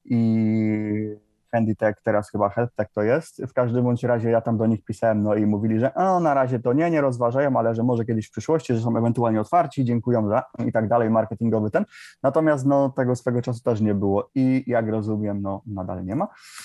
i Handytech, teraz chyba HealthTech to jest. W każdym bądź razie ja tam do nich pisałem, no i mówili, że no, na razie to nie, nie rozważają, ale że może kiedyś w przyszłości, że są ewentualnie otwarci, dziękują za i tak dalej, marketingowy ten. Natomiast no tego swego czasu też nie było i jak rozumiem, no nadal nie ma.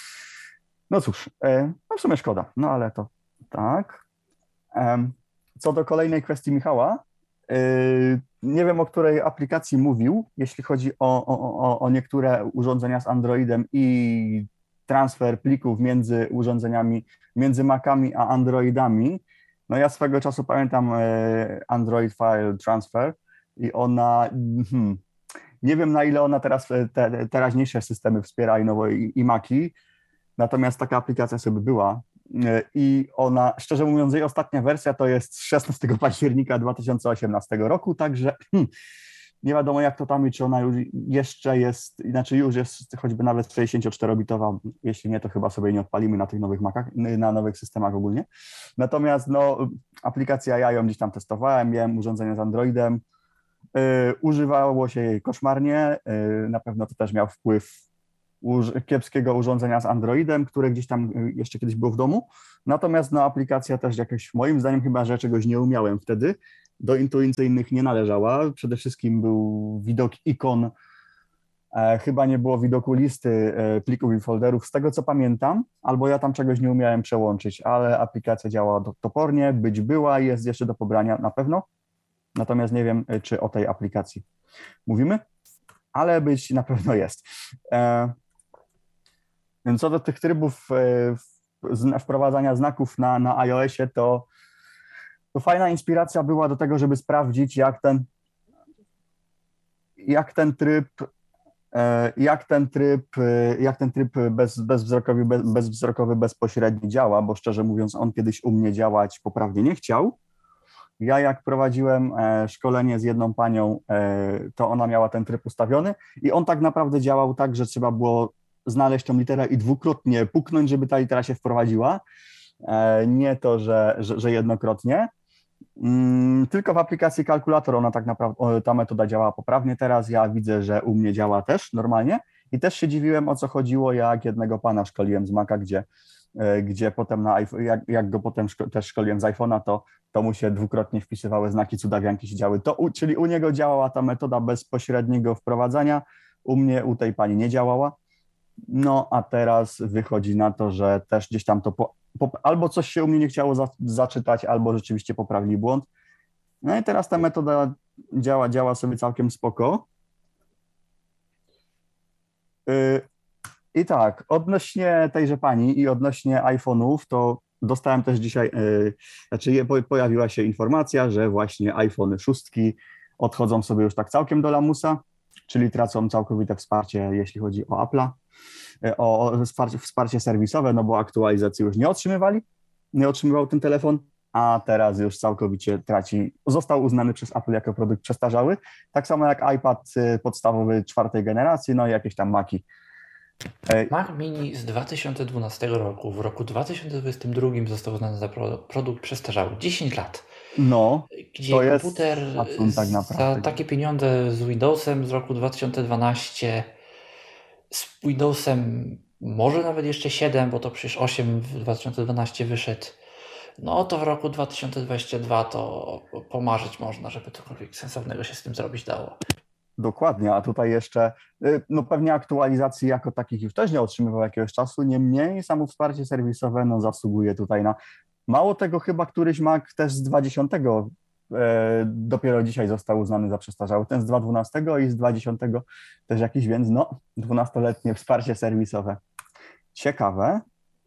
No cóż, e, no w sumie szkoda, no ale to tak. E, co do kolejnej kwestii Michała, e, nie wiem, o której aplikacji mówił, jeśli chodzi o, o, o, o niektóre urządzenia z Androidem i transfer plików między urządzeniami, między Macami a Androidami. No ja swego czasu pamiętam e, Android File Transfer i ona, hmm, nie wiem na ile ona teraz, te, teraźniejsze systemy wspiera i, nowo, i, i Maci, natomiast taka aplikacja sobie była e, i ona, szczerze mówiąc, jej ostatnia wersja to jest z szesnastego października dwa tysiące osiemnastego roku, także hmm, nie wiadomo jak to tam i czy ona już jeszcze jest, inaczej już jest choćby nawet sześćdziesięcioczterobitowa, jeśli nie, to chyba sobie nie odpalimy na tych nowych Macach, na nowych systemach ogólnie. Natomiast no, aplikacja, ja ją gdzieś tam testowałem, miałem urządzenie z Androidem, yy, używało się jej koszmarnie, yy, na pewno to też miał wpływ uż- kiepskiego urządzenia z Androidem, które gdzieś tam yy, jeszcze kiedyś było w domu, natomiast no, aplikacja też jakoś, moim zdaniem chyba, że czegoś nie umiałem wtedy, do intuicyjnych nie należała. Przede wszystkim był widok ikon, e, chyba nie było widoku listy e, plików i folderów, z tego co pamiętam, albo ja tam czegoś nie umiałem przełączyć, ale aplikacja działa do, topornie, być była, jest jeszcze do pobrania na pewno, natomiast nie wiem, e, czy o tej aplikacji mówimy, ale być na pewno jest. E, więc co do tych trybów e, w, wprowadzania znaków na, na iOSie, to To fajna inspiracja była do tego, żeby sprawdzić, jak ten, jak ten tryb, e, jak ten tryb, e, jak ten tryb bez, bezwzrokowy, bez, bezwzrokowy bezpośredni działa, bo szczerze mówiąc, on kiedyś u mnie działać poprawnie nie chciał. Ja jak prowadziłem e, szkolenie z jedną panią, e, to ona miała ten tryb ustawiony i on tak naprawdę działał tak, że trzeba było znaleźć tą literę i dwukrotnie puknąć, żeby ta litera się wprowadziła. E, nie to, że, że, że jednokrotnie. Mm, tylko w aplikacji kalkulator ona tak naprawdę, ta metoda działa poprawnie teraz, ja widzę, że u mnie działa też normalnie i też się dziwiłem, o co chodziło, jak jednego pana szkoliłem z Maca, gdzie, e, gdzie potem na iPhone, jak, jak go potem szko, też szkoliłem z iPhone'a, to, to mu się dwukrotnie wpisywały znaki cudawianki się działy, to, u, czyli u niego działała ta metoda bezpośredniego wprowadzania, u mnie, u tej pani nie działała, no a teraz wychodzi na to, że też gdzieś tam to po, po, albo coś się u mnie nie chciało za, zaczytać, albo rzeczywiście poprawili błąd. No i teraz ta metoda działa, działa sobie całkiem spoko. Yy, I tak, odnośnie tejże pani i odnośnie iPhone'ów, to dostałem też dzisiaj, yy, znaczy je, po, pojawiła się informacja, że właśnie iPhone szóstki odchodzą sobie już tak całkiem do lamusa, czyli tracą całkowite wsparcie, jeśli chodzi o Apple'a. O wsparcie, wsparcie serwisowe, no bo aktualizacji już nie otrzymywali, nie otrzymywał ten telefon, a teraz już całkowicie traci, został uznany przez Apple jako produkt przestarzały, tak samo jak iPad podstawowy czwartej generacji, no i jakieś tam Maci. Mac Mini z dwa tysiące dwunastego roku, w roku dwa tysiące dwudziestym drugim został uznany za pro, produkt przestarzały, dziesięć lat. No, Gdzie to jest komputer szacun tak naprawdę. za takie pieniądze z Windowsem z roku dwa tysiące dwunastego, z Windowsem może nawet jeszcze siedem, bo to przecież osiem w dwa tysiące dwunastym wyszedł, no to w roku dwa tysiące dwudziestym drugim to pomarzyć można, żeby cokolwiek sensownego się z tym zrobić dało. Dokładnie, a tutaj jeszcze, no pewnie aktualizacji jako takich już też nie otrzymywał jakiegoś czasu, niemniej samo wsparcie serwisowe no zasługuje tutaj na, mało tego chyba któryś Mac też z dwa tysiące dziesiątego e, dopiero dzisiaj został uznany za przestarzały, ten z dwa tysiące dwunastego i z dwa tysiące dziesiątego też jakiś, więc no dwunastoletnie wsparcie serwisowe. Ciekawe.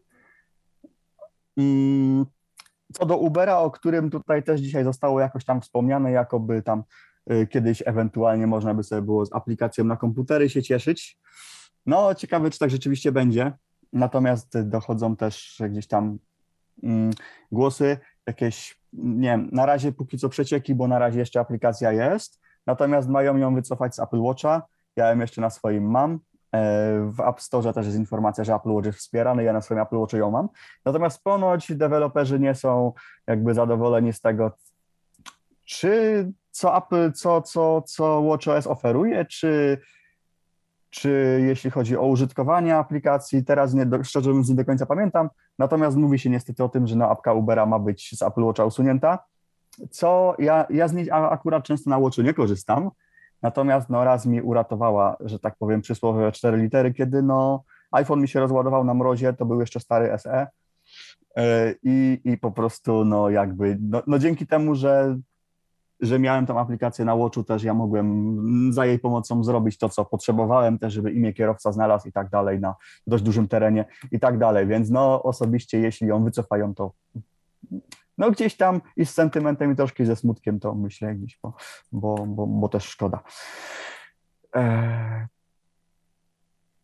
Mm, co do Ubera, o którym tutaj też dzisiaj zostało jakoś tam wspomniane, jakoby tam kiedyś ewentualnie można by sobie było z aplikacją na komputery się cieszyć. No ciekawe, czy tak rzeczywiście będzie. Natomiast dochodzą też gdzieś tam mm, głosy, jakieś, nie wiem, na razie póki co przecieki, bo na razie jeszcze aplikacja jest, natomiast mają ją wycofać z Apple Watcha. Ja ją jeszcze na swoim mam. W App Store też jest informacja, że Apple Watch jest wspierany, ja na swoim Apple Watchu ją mam. Natomiast ponoć deweloperzy nie są jakby zadowoleni z tego, czy co Apple, co, co, co WatchOS oferuje, czy, czy jeśli chodzi o użytkowanie aplikacji, teraz nie, szczerze mówiąc nie do końca pamiętam, natomiast mówi się niestety o tym, że no, apka Ubera ma być z Apple Watcha usunięta, co ja, ja z niej akurat często na Watchu nie korzystam, natomiast no, raz mi uratowała, że tak powiem, przysłowiowe cztery litery, kiedy no, iPhone mi się rozładował na mrozie, to był jeszcze stary S E i, i po prostu no jakby, no, no dzięki temu, że że miałem tą aplikację na Watchu, też ja mogłem za jej pomocą zrobić to, co potrzebowałem, też żeby imię kierowca znalazł i tak dalej na dość dużym terenie i tak dalej, więc no osobiście jeśli ją wycofają, to no gdzieś tam i z sentymentem i troszkę ze smutkiem to myślę gdzieś, bo, bo, bo, bo też szkoda. Eee...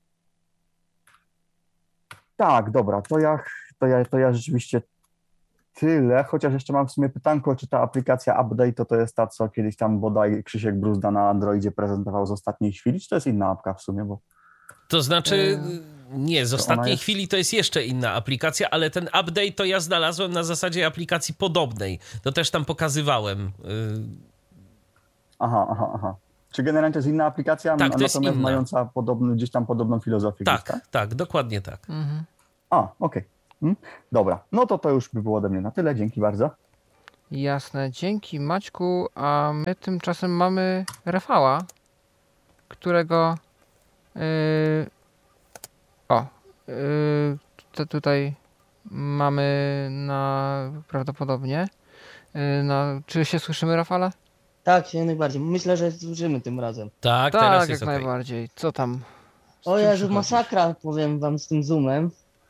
Tak, dobra, to ja, to ja, to ja rzeczywiście tyle, chociaż jeszcze mam w sumie pytanko, czy ta aplikacja Update to, to jest ta, co kiedyś tam bodaj Krzysiek Bruzda na Androidzie prezentował z ostatniej chwili, czy to jest inna apka w sumie, bo... To znaczy, nie, z ostatniej jest- chwili to jest jeszcze inna aplikacja, ale ten update to ja znalazłem na zasadzie aplikacji podobnej. To też tam pokazywałem. Aha, aha, aha. Czy generalnie to jest inna aplikacja, Tak, to jest natomiast inna. mająca podobny, gdzieś tam podobną filozofię? Tak, gdzieś, tak? tak, dokładnie tak. Mhm. A, okej. Hmm? Dobra, no to to już by było ode mnie na tyle, dzięki bardzo. Jasne, dzięki Maćku, a my tymczasem mamy Rafała, którego yy, o, yy, to tutaj mamy na prawdopodobnie yy, na, czy się słyszymy, Rafale? Tak, się najbardziej. Myślę, że zużymy tym razem. Tak, Tak, teraz jak jest okej. najbardziej. Co tam? Z O czym Jezu, przychodzisz? masakra, powiem wam z tym Zoomem.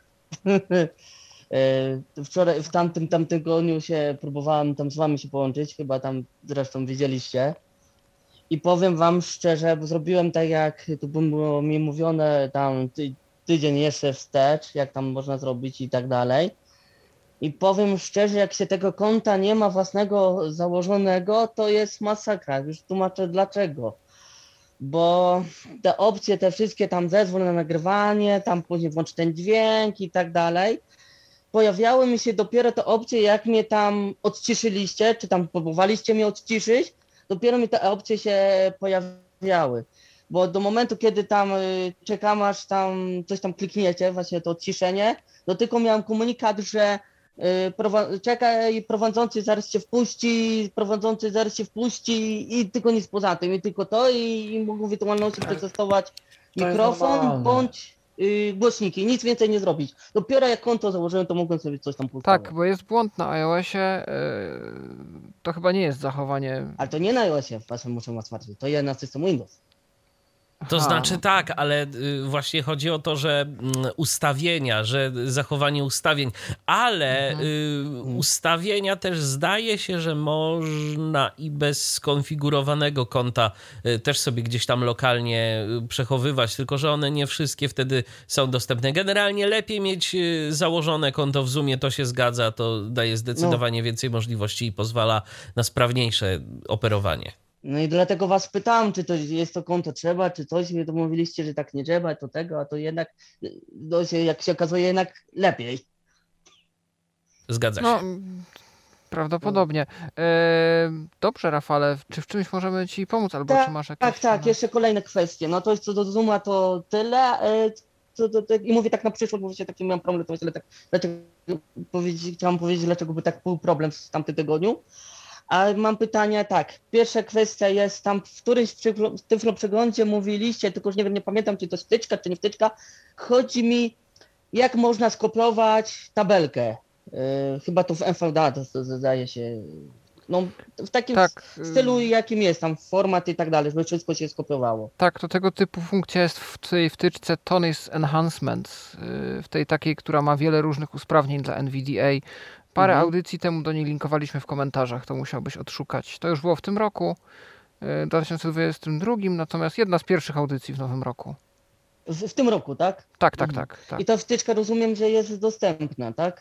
E, Wczoraj, w tamtym, tamtym tygodniu się próbowałem tam z wami się połączyć, chyba tam zresztą wiedzieliście. I powiem wam szczerze, bo zrobiłem tak jak tu było mi mówione tam ty, tydzień jeszcze wstecz, jak tam można zrobić i tak dalej. I powiem szczerze, jak się tego konta nie ma własnego założonego, to jest masakra. Już tłumaczę dlaczego. Bo te opcje, te wszystkie tam zezwól na nagrywanie, tam później włącz ten dźwięk i tak dalej, pojawiały mi się dopiero te opcje, jak mnie tam odciszyliście, czy tam próbowaliście mnie odciszyć, dopiero mi te opcje się pojawiały. Bo do momentu, kiedy tam y, czekam, aż tam coś tam klikniecie, właśnie to odciszenie, do tylko miałem komunikat, że y, prowa- czekaj, prowadzący zaraz cię wpuści, prowadzący zaraz cię wpuści i tylko nic poza tym, i tylko to i, i mogą w wirtualności przetestować jest mikrofon normalne. bądź y, głośniki, nic więcej nie zrobić. Dopiero jak konto założyłem, to mogłem sobie coś tam puszczać. Tak, bo jest błąd na iOSie, yy, to chyba nie jest zachowanie... Ale to nie na iOSie, waszym muszę was martwić, to jest na system Windows. To Aha. znaczy tak, ale y, właśnie chodzi o to, że mm, ustawienia, że zachowanie ustawień, ale Mhm. y, ustawienia też zdaje się, że można i bez skonfigurowanego konta y, też sobie gdzieś tam lokalnie y, przechowywać, tylko że one nie wszystkie wtedy są dostępne. Generalnie lepiej mieć y, założone konto w Zoomie, to się zgadza, to daje zdecydowanie więcej możliwości i pozwala na sprawniejsze operowanie. No i dlatego was pytałem, czy to jest to konto trzeba, czy coś, i to mówiliście, że tak nie trzeba, to tego, a to jednak, no się, jak się okazuje, jednak lepiej. Zgadza się. No, mm, prawdopodobnie. E, dobrze, Rafale, czy w czymś możemy ci pomóc, albo Tak, czy masz jakieś... Tak, tak, jeszcze kolejne kwestie. No to jest co do Zooma to tyle. e, Co do te, I mówię tak na przyszłość, bo właśnie taki miałem problem, to myślę, tak, dlaczego, powiedzieć, chciałam powiedzieć, dlaczego by tak był problem w tamtym tygodniu. A mam pytanie tak, pierwsza kwestia jest tam w którymś w tym przeglądzie mówiliście, tylko już nie wiem, nie pamiętam, czy to jest wtyczka, czy nie wtyczka. Chodzi mi, jak można skopiować tabelkę. Yy, chyba to w M V D A to, to zdaje się. No, w takim Tak, stylu, y, jakim jest tam format i tak dalej, żeby wszystko się skopiowało. Tak, to tego typu funkcja jest w tej wtyczce Tonis Enhancements, yy, w tej takiej, która ma wiele różnych usprawnień dla N V D A. Parę Mhm. audycji temu do niej linkowaliśmy w komentarzach, to musiałbyś odszukać. To już było w tym roku, yy, dwa tysiące dwudziestym drugim, natomiast jedna z pierwszych audycji w nowym roku. W, w tym roku, tak? Tak, tak, Mhm. tak, tak. I ta wtyczka rozumiem, że jest dostępna, tak?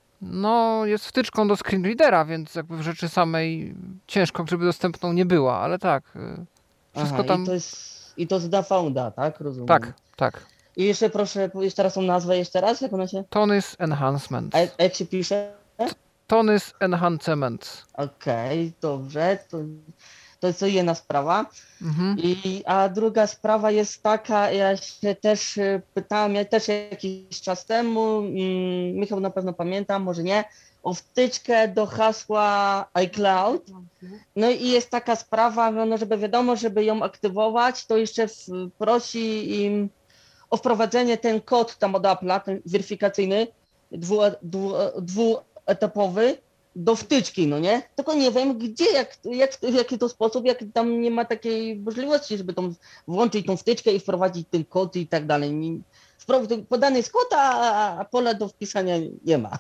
No, jest wtyczką do screenreadera, więc jakby w rzeczy samej ciężko, żeby dostępną nie była, ale tak, yy, wszystko Aha, tam... I to jest, i to z da Founda, tak? Rozumiem. Tak, tak. I jeszcze proszę, jeszcze raz tą nazwę, jeszcze raz, jak ona się... Tonis Enhancements. A jak, a jak się pisze? Tonis Enhancements. Okej, dobrze, to, to jest to jedna sprawa. Mhm. I, a druga sprawa jest taka, ja się też y, pytałem, ja też jakiś czas temu, mm, Michał na pewno pamięta, może nie, o wtyczkę do hasła iCloud. No i jest taka sprawa, no, żeby wiadomo, żeby ją aktywować, to jeszcze w, prosi im o wprowadzenie ten kod tam od Apple'a, ten weryfikacyjny, dwu, dwu, dwuetapowy, do wtyczki, no nie? Tylko nie wiem, gdzie, jak, jak, w jaki to sposób, jak tam nie ma takiej możliwości, żeby tą, włączyć tą wtyczkę i wprowadzić ten kod i tak dalej. Nie- wpro- Podany jest kod, a, a pola do wpisania nie ma.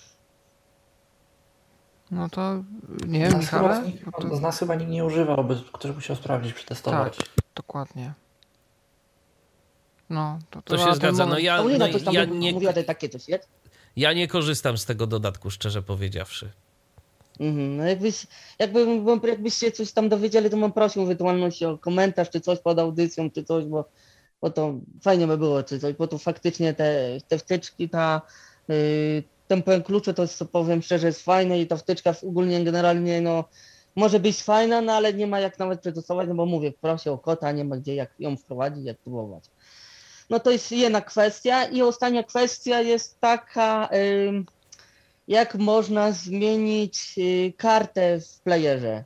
No to nie wiem, Z nas, Michale? chyba, nikt- Bo to, z nas chyba nikt nie używał, by ktoś musiał sprawdzić, przetestować. dokładnie. No, to, To na się ten zgadza. No moment- ja, Paulina no, coś tam ja mówi- nie, mówiła, że takie coś jest. Ja nie korzystam z tego dodatku, szczerze powiedziawszy. Mhm. No jakbyś, jakby, jakbyście coś tam dowiedzieli, to bym prosił ewentualnie o komentarz, czy coś pod audycją, czy coś, bo, bo to fajnie by było, czy coś, bo to faktycznie te, te wtyczki, ta, yy, ten pełen klucze, to jest, powiem szczerze, jest fajne i ta wtyczka ogólnie generalnie, no, może być fajna, no ale nie ma jak nawet przetestować, no bo mówię, proszę o kota, nie ma gdzie jak ją wprowadzić, jak próbować. No to jest jedna kwestia i ostatnia kwestia jest taka, yy, jak można zmienić yy, kartę w playerze.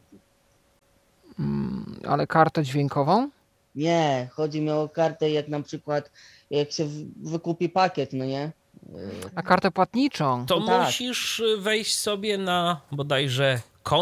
Mm, ale kartę dźwiękową? Nie, chodzi mi o kartę jak na przykład, jak się w- wykupi pakiet, no nie? Yy, A kartę płatniczą? To No tak. musisz wejść sobie na bodajże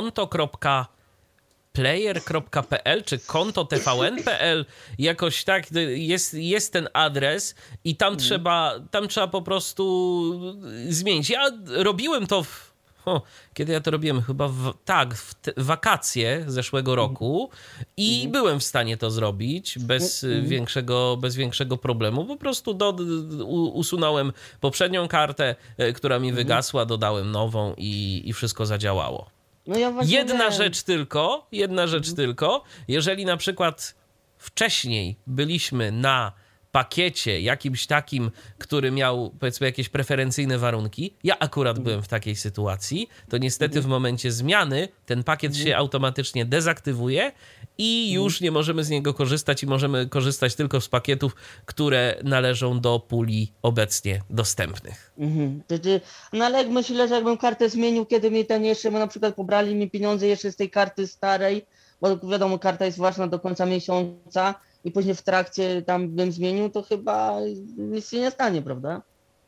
konto.player kropka p l czy konto t v n kropka p l, jakoś tak, jest, jest ten adres i tam, Mhm. trzeba, tam trzeba po prostu zmienić. Ja robiłem to w, o, kiedy ja to robiłem? Chyba w, tak, w te, wakacje zeszłego roku i Mhm. byłem w stanie to zrobić bez, Mhm. większego, bez większego problemu. Po prostu do, u, usunąłem poprzednią kartę, e, która mi wygasła, dodałem nową i, i wszystko zadziałało. No ja właśnie Jedna wiem. rzecz tylko, jedna rzecz tylko, jeżeli na przykład wcześniej byliśmy na pakiecie jakimś takim, który miał powiedzmy jakieś preferencyjne warunki, ja akurat byłem w takiej sytuacji, to niestety w momencie zmiany ten pakiet się automatycznie dezaktywuje i już nie możemy z niego korzystać i możemy korzystać tylko z pakietów, które należą do puli obecnie dostępnych. Mhm. To ty- No ale jak myślę, że jakbym kartę zmienił, kiedy mi ten jeszcze, bo na przykład pobrali mi pieniądze jeszcze z tej karty starej, bo wiadomo, karta jest ważna do końca miesiąca i później w trakcie tam bym zmienił, to chyba nic się nie stanie, prawda?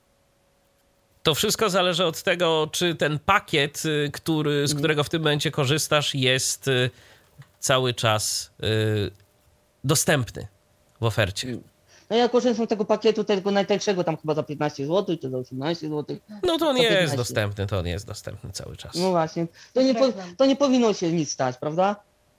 To wszystko zależy od tego, czy ten pakiet, y, który, z którego w tym momencie korzystasz, jest y, cały czas y, dostępny w ofercie. No ja korzystam z tego pakietu tego najtańszego, tam chyba za piętnaście złotych, czy za osiemnaście złotych. No to za nie jest piętnaście. dostępny, to nie jest dostępny cały czas. No właśnie, to nie, po, to nie powinno się nic stać, prawda?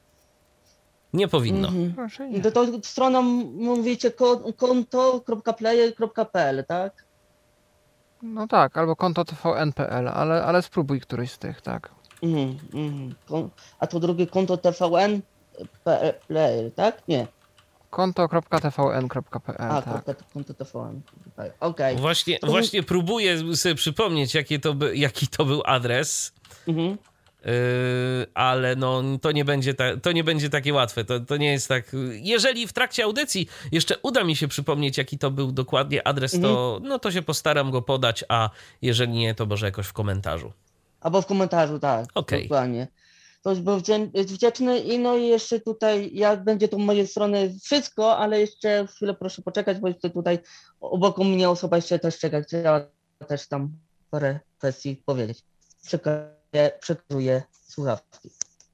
Nie powinno. Mhm. Proszę nie. To, to strona, mówicie, konto.player kropka p l, tak? No tak, albo konto t v n kropka p l, ale, ale spróbuj któryś z tych, tak. Mhm, mhm. Kon- A to drugie konto T V N P- Player, tak? Nie. konto kropka t v n kropka p l, A, tak. konto, konto T V N. Okej. Właśnie, To- właśnie próbuję sobie przypomnieć, jaki to, by, jaki to był adres, Mhm. yy, ale no, to, nie będzie ta, to nie będzie takie łatwe. To, to nie jest tak... Jeżeli w trakcie audycji jeszcze uda mi się przypomnieć, jaki to był dokładnie adres, to, no, to się postaram go podać, a jeżeli nie, to może jakoś w komentarzu. Albo w komentarzu, tak. Okej. Dokładnie. To już był wdzię- wdzięczny i no i jeszcze tutaj, ja będzie to z mojej strony wszystko, ale jeszcze chwilę proszę poczekać, bo jeszcze tutaj obok mnie osoba jeszcze też czeka, chciała też tam parę kwestii powiedzieć. Przekazuję, przekazuję słuchawki.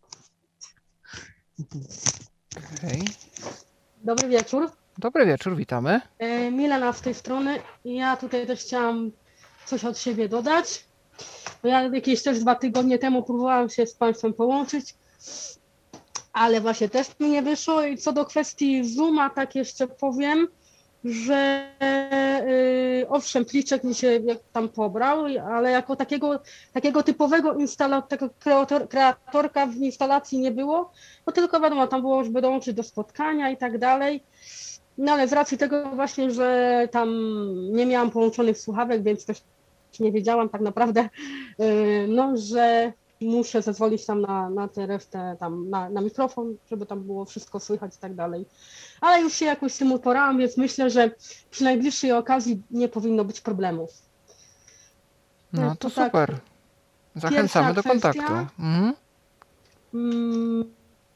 Okej. Dobry wieczór. Dobry wieczór, witamy. E, Milena z tej strony. Ja tutaj też chciałam coś od siebie dodać. Bo ja jakieś też dwa tygodnie temu próbowałam się z Państwem połączyć, ale właśnie też mi nie wyszło. I co do kwestii Zooma, tak jeszcze powiem, że y, owszem, pliczek mi się jak tam pobrał, ale jako takiego, takiego typowego instala- tego kreator, kreatorka w instalacji nie było, no tylko wiadomo, tam było, żeby dołączyć do spotkania i tak dalej. No ale z racji tego właśnie, że tam nie miałam połączonych słuchawek, więc też nie wiedziałam tak naprawdę, y, no, że muszę zezwolić tam na, na tę resztę, tam na, na mikrofon, żeby tam było wszystko słychać i tak dalej. Ale już się jakoś z tym uporałam, więc myślę, że przy najbliższej okazji nie powinno być problemów. No to To tak. super. Zachęcamy do Pierwsza kontaktu. kwestia. Mhm. Mm.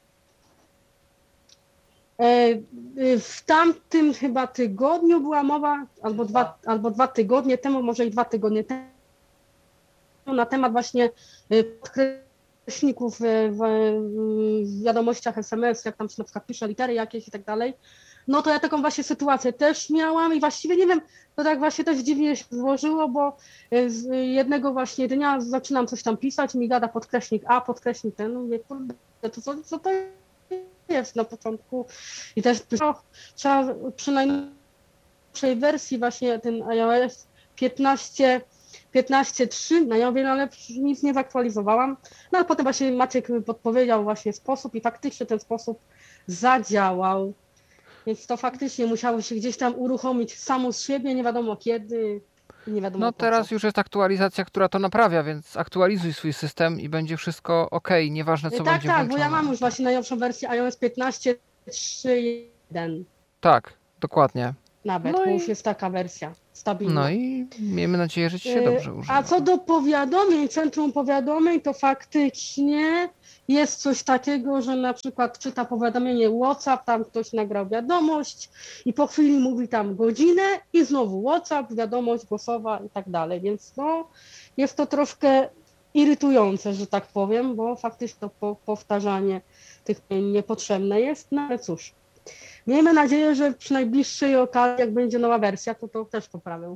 E, y, W tamtym chyba tygodniu była mowa, albo dwa, albo dwa tygodnie temu, może i dwa tygodnie temu, na temat właśnie y, podkreślników y, w, w wiadomościach S M S, jak tam się na przykład pisze litery jakieś i tak dalej. No to ja taką właśnie sytuację też miałam i właściwie nie wiem, to tak właśnie też dziwnie się złożyło, bo y, z jednego właśnie dnia zaczynam coś tam pisać, mi gada podkreślnik A, podkreślnik ten, mówię, kurde, to co, co to jest na początku. I też no, trzeba przy najnowszej wersji właśnie ten iOS piętnaście piętnaście trzy, no ja mówię, no ale nic nie zaktualizowałam. No ale potem właśnie Maciek podpowiedział właśnie sposób i faktycznie ten sposób zadziałał. Więc to faktycznie musiało się gdzieś tam uruchomić samo z siebie, nie wiadomo kiedy, nie wiadomo No po teraz co. już jest aktualizacja, która to naprawia, więc aktualizuj swój system i będzie wszystko ok, nieważne co tak, będzie tak, włączone. bo ja mam już właśnie najnowszą wersję iOS piętnaście trzy jeden. Tak, dokładnie. Nawet, No bo i- już jest taka wersja stabilna. No i miejmy nadzieję, że ci się Yy, dobrze używa. A co do powiadomień, centrum powiadomień, to faktycznie jest coś takiego, że na przykład czyta powiadomienie WhatsApp, tam ktoś nagrał wiadomość i po chwili mówi tam godzinę i znowu WhatsApp, wiadomość głosowa i tak dalej, więc no jest to troszkę irytujące, że tak powiem, bo faktycznie to po, powtarzanie tych niepotrzebne jest, no ale cóż. Miejmy nadzieję, że przy najbliższej okazji, jak będzie nowa wersja, to to też poprawią.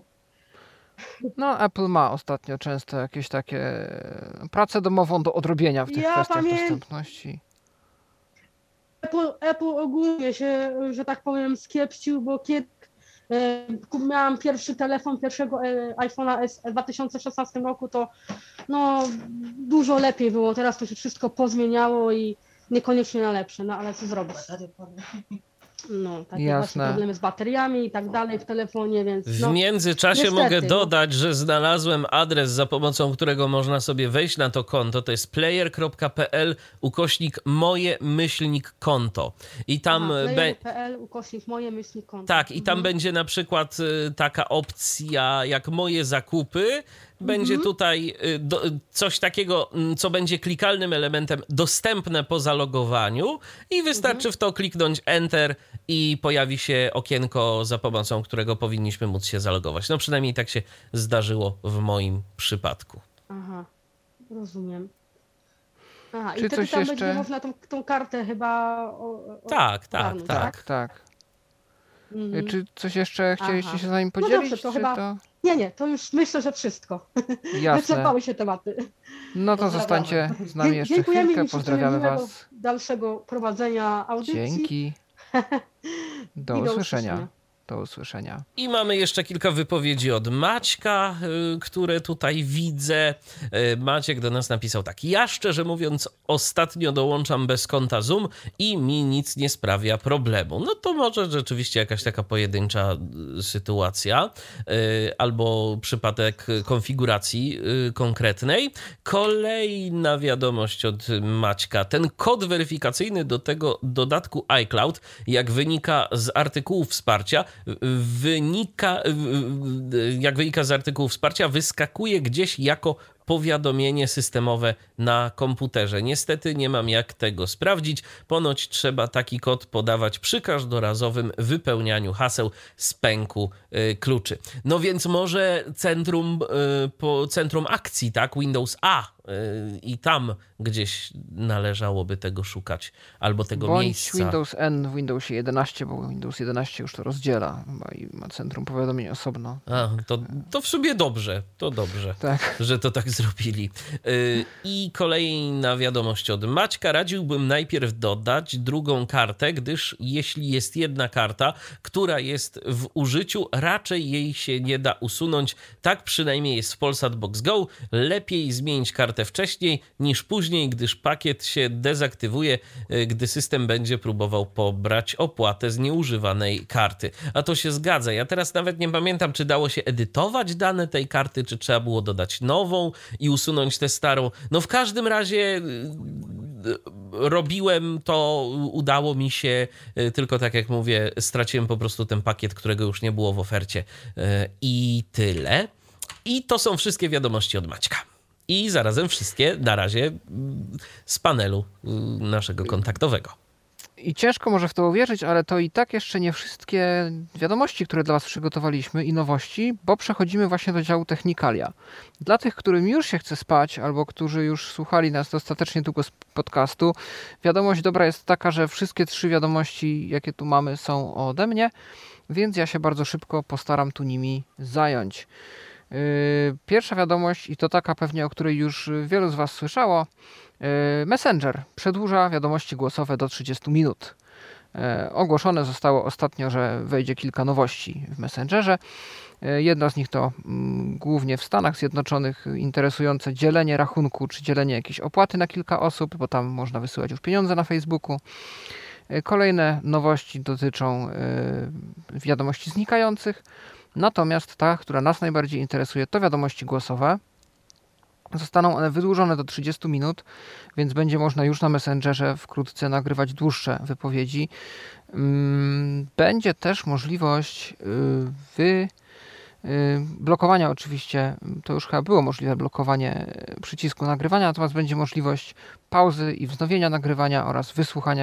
No Apple ma ostatnio często jakieś takie pracę domową do odrobienia w tych Ja kwestiach pamię- dostępności. Apple, Apple ogólnie się, że tak powiem, skiepścił, bo kiedy e, miałam pierwszy telefon, pierwszego e, iPhone'a S w dwa tysiące szesnastym roku, to no dużo lepiej było. Teraz to się wszystko pozmieniało i niekoniecznie na lepsze, no ale co zrobić? No, takie Jasne. właśnie problemy z bateriami i tak dalej w telefonie, więc W no, międzyczasie niestety, mogę no. dodać, że znalazłem adres, za pomocą którego można sobie wejść na to konto. To jest player.pl ukośnik moje myślnik konto. I tam aha, be... player.pl ukośnik moje myśli konto. tak, i tam Mhm. będzie na przykład y, taka opcja jak moje zakupy. Będzie Mhm. tutaj y, do, coś takiego, mm, co będzie klikalnym elementem dostępne po zalogowaniu i wystarczy w to kliknąć Enter i pojawi się okienko, za pomocą którego powinniśmy móc się zalogować. No przynajmniej tak się zdarzyło w moim przypadku. Aha, rozumiem. Aha, Czy i wtedy coś tam jeszcze? będzie można tą, tą kartę chyba... O, o, Tak, tak, ogarnąć, tak. Tak. Mhm. Czy coś jeszcze chcieliście Aha. się z nim No podzielić? dobrze, to czy chyba- to... Nie, nie, to już myślę, że wszystko. Jasne. Wyczerpały się tematy. No to Pozdrawiamy. zostańcie z nami Dzie- jeszcze dziękujemy chwilkę. i życzymy Pozdrawiamy miłego was. dalszego prowadzenia audycji. Dzięki. Do I do usłyszenia. usłyszenia. Do usłyszenia. I mamy jeszcze kilka wypowiedzi od Maćka, y, które tutaj widzę. Y, Maciek do nas napisał tak. Ja szczerze mówiąc ostatnio dołączam bez konta Zoom i mi nic nie sprawia problemu. No to może rzeczywiście jakaś taka pojedyncza y, sytuacja y, albo przypadek konfiguracji y, konkretnej. Kolejna wiadomość od Maćka. Ten kod weryfikacyjny do tego dodatku iCloud, jak wynika z artykułów wsparcia, wynika, jak wynika z artykułu wsparcia, wyskakuje gdzieś jako powiadomienie systemowe na komputerze. Niestety nie mam jak tego sprawdzić. Ponoć trzeba taki kod podawać przy każdorazowym wypełnianiu haseł z pęku y, kluczy. No więc może centrum, y, po centrum akcji, tak? Windows A y, i tam gdzieś należałoby tego szukać, albo tego Bądź miejsca. Windows N w Windowsie jedenaście, bo Windows jedenaście już to rozdziela chyba i ma centrum powiadomień osobno. A, to, to w sumie dobrze, to dobrze, Tak. że to tak zrobili. Yy, I kolejna wiadomość od Maćka. Radziłbym najpierw dodać drugą kartę, gdyż jeśli jest jedna karta, która jest w użyciu, raczej jej się nie da usunąć. Tak przynajmniej jest w Polsat Box Go. Lepiej zmienić kartę wcześniej niż później, gdyż pakiet się dezaktywuje, yy, gdy system będzie próbował pobrać opłatę z nieużywanej karty. A to się zgadza. Ja teraz nawet nie pamiętam, czy dało się edytować dane tej karty, czy trzeba było dodać nową i usunąć tę starą. No w każdym razie yy, robiłem to, udało mi się, yy, tylko tak jak mówię, straciłem po prostu ten pakiet, którego już nie było w ofercie. Yy, I tyle. I to są wszystkie wiadomości od Maćka. I zarazem wszystkie na razie yy, z panelu yy, naszego kontaktowego. I ciężko może w to uwierzyć, ale to i tak jeszcze nie wszystkie wiadomości, które dla was przygotowaliśmy i nowości, bo przechodzimy właśnie do działu technikalia. Dla tych, którym już się chce spać, albo którzy już słuchali nas dostatecznie długo z podcastu, wiadomość dobra jest taka, że wszystkie trzy wiadomości, jakie tu mamy, są ode mnie, więc ja się bardzo szybko postaram tu nimi zająć. Yy, pierwsza wiadomość, i to taka pewnie, o której już wielu z was słyszało, Messenger przedłuża wiadomości głosowe do trzydziestu minut. Ogłoszone zostało ostatnio, że wejdzie kilka nowości w Messengerze. Jedna z nich to mm, głównie w Stanach Zjednoczonych interesujące dzielenie rachunku, czy dzielenie jakiejś opłaty na kilka osób, bo tam można wysyłać już pieniądze na Facebooku. Kolejne nowości dotyczą y, wiadomości znikających, natomiast ta, która nas najbardziej interesuje, to wiadomości głosowe. Zostaną one wydłużone do trzydziestu minut, więc będzie można już na Messengerze wkrótce nagrywać dłuższe wypowiedzi. Będzie też możliwość wy blokowania, oczywiście, to już chyba było możliwe blokowanie przycisku nagrywania, natomiast będzie możliwość pauzy i wznowienia nagrywania oraz wysłuchania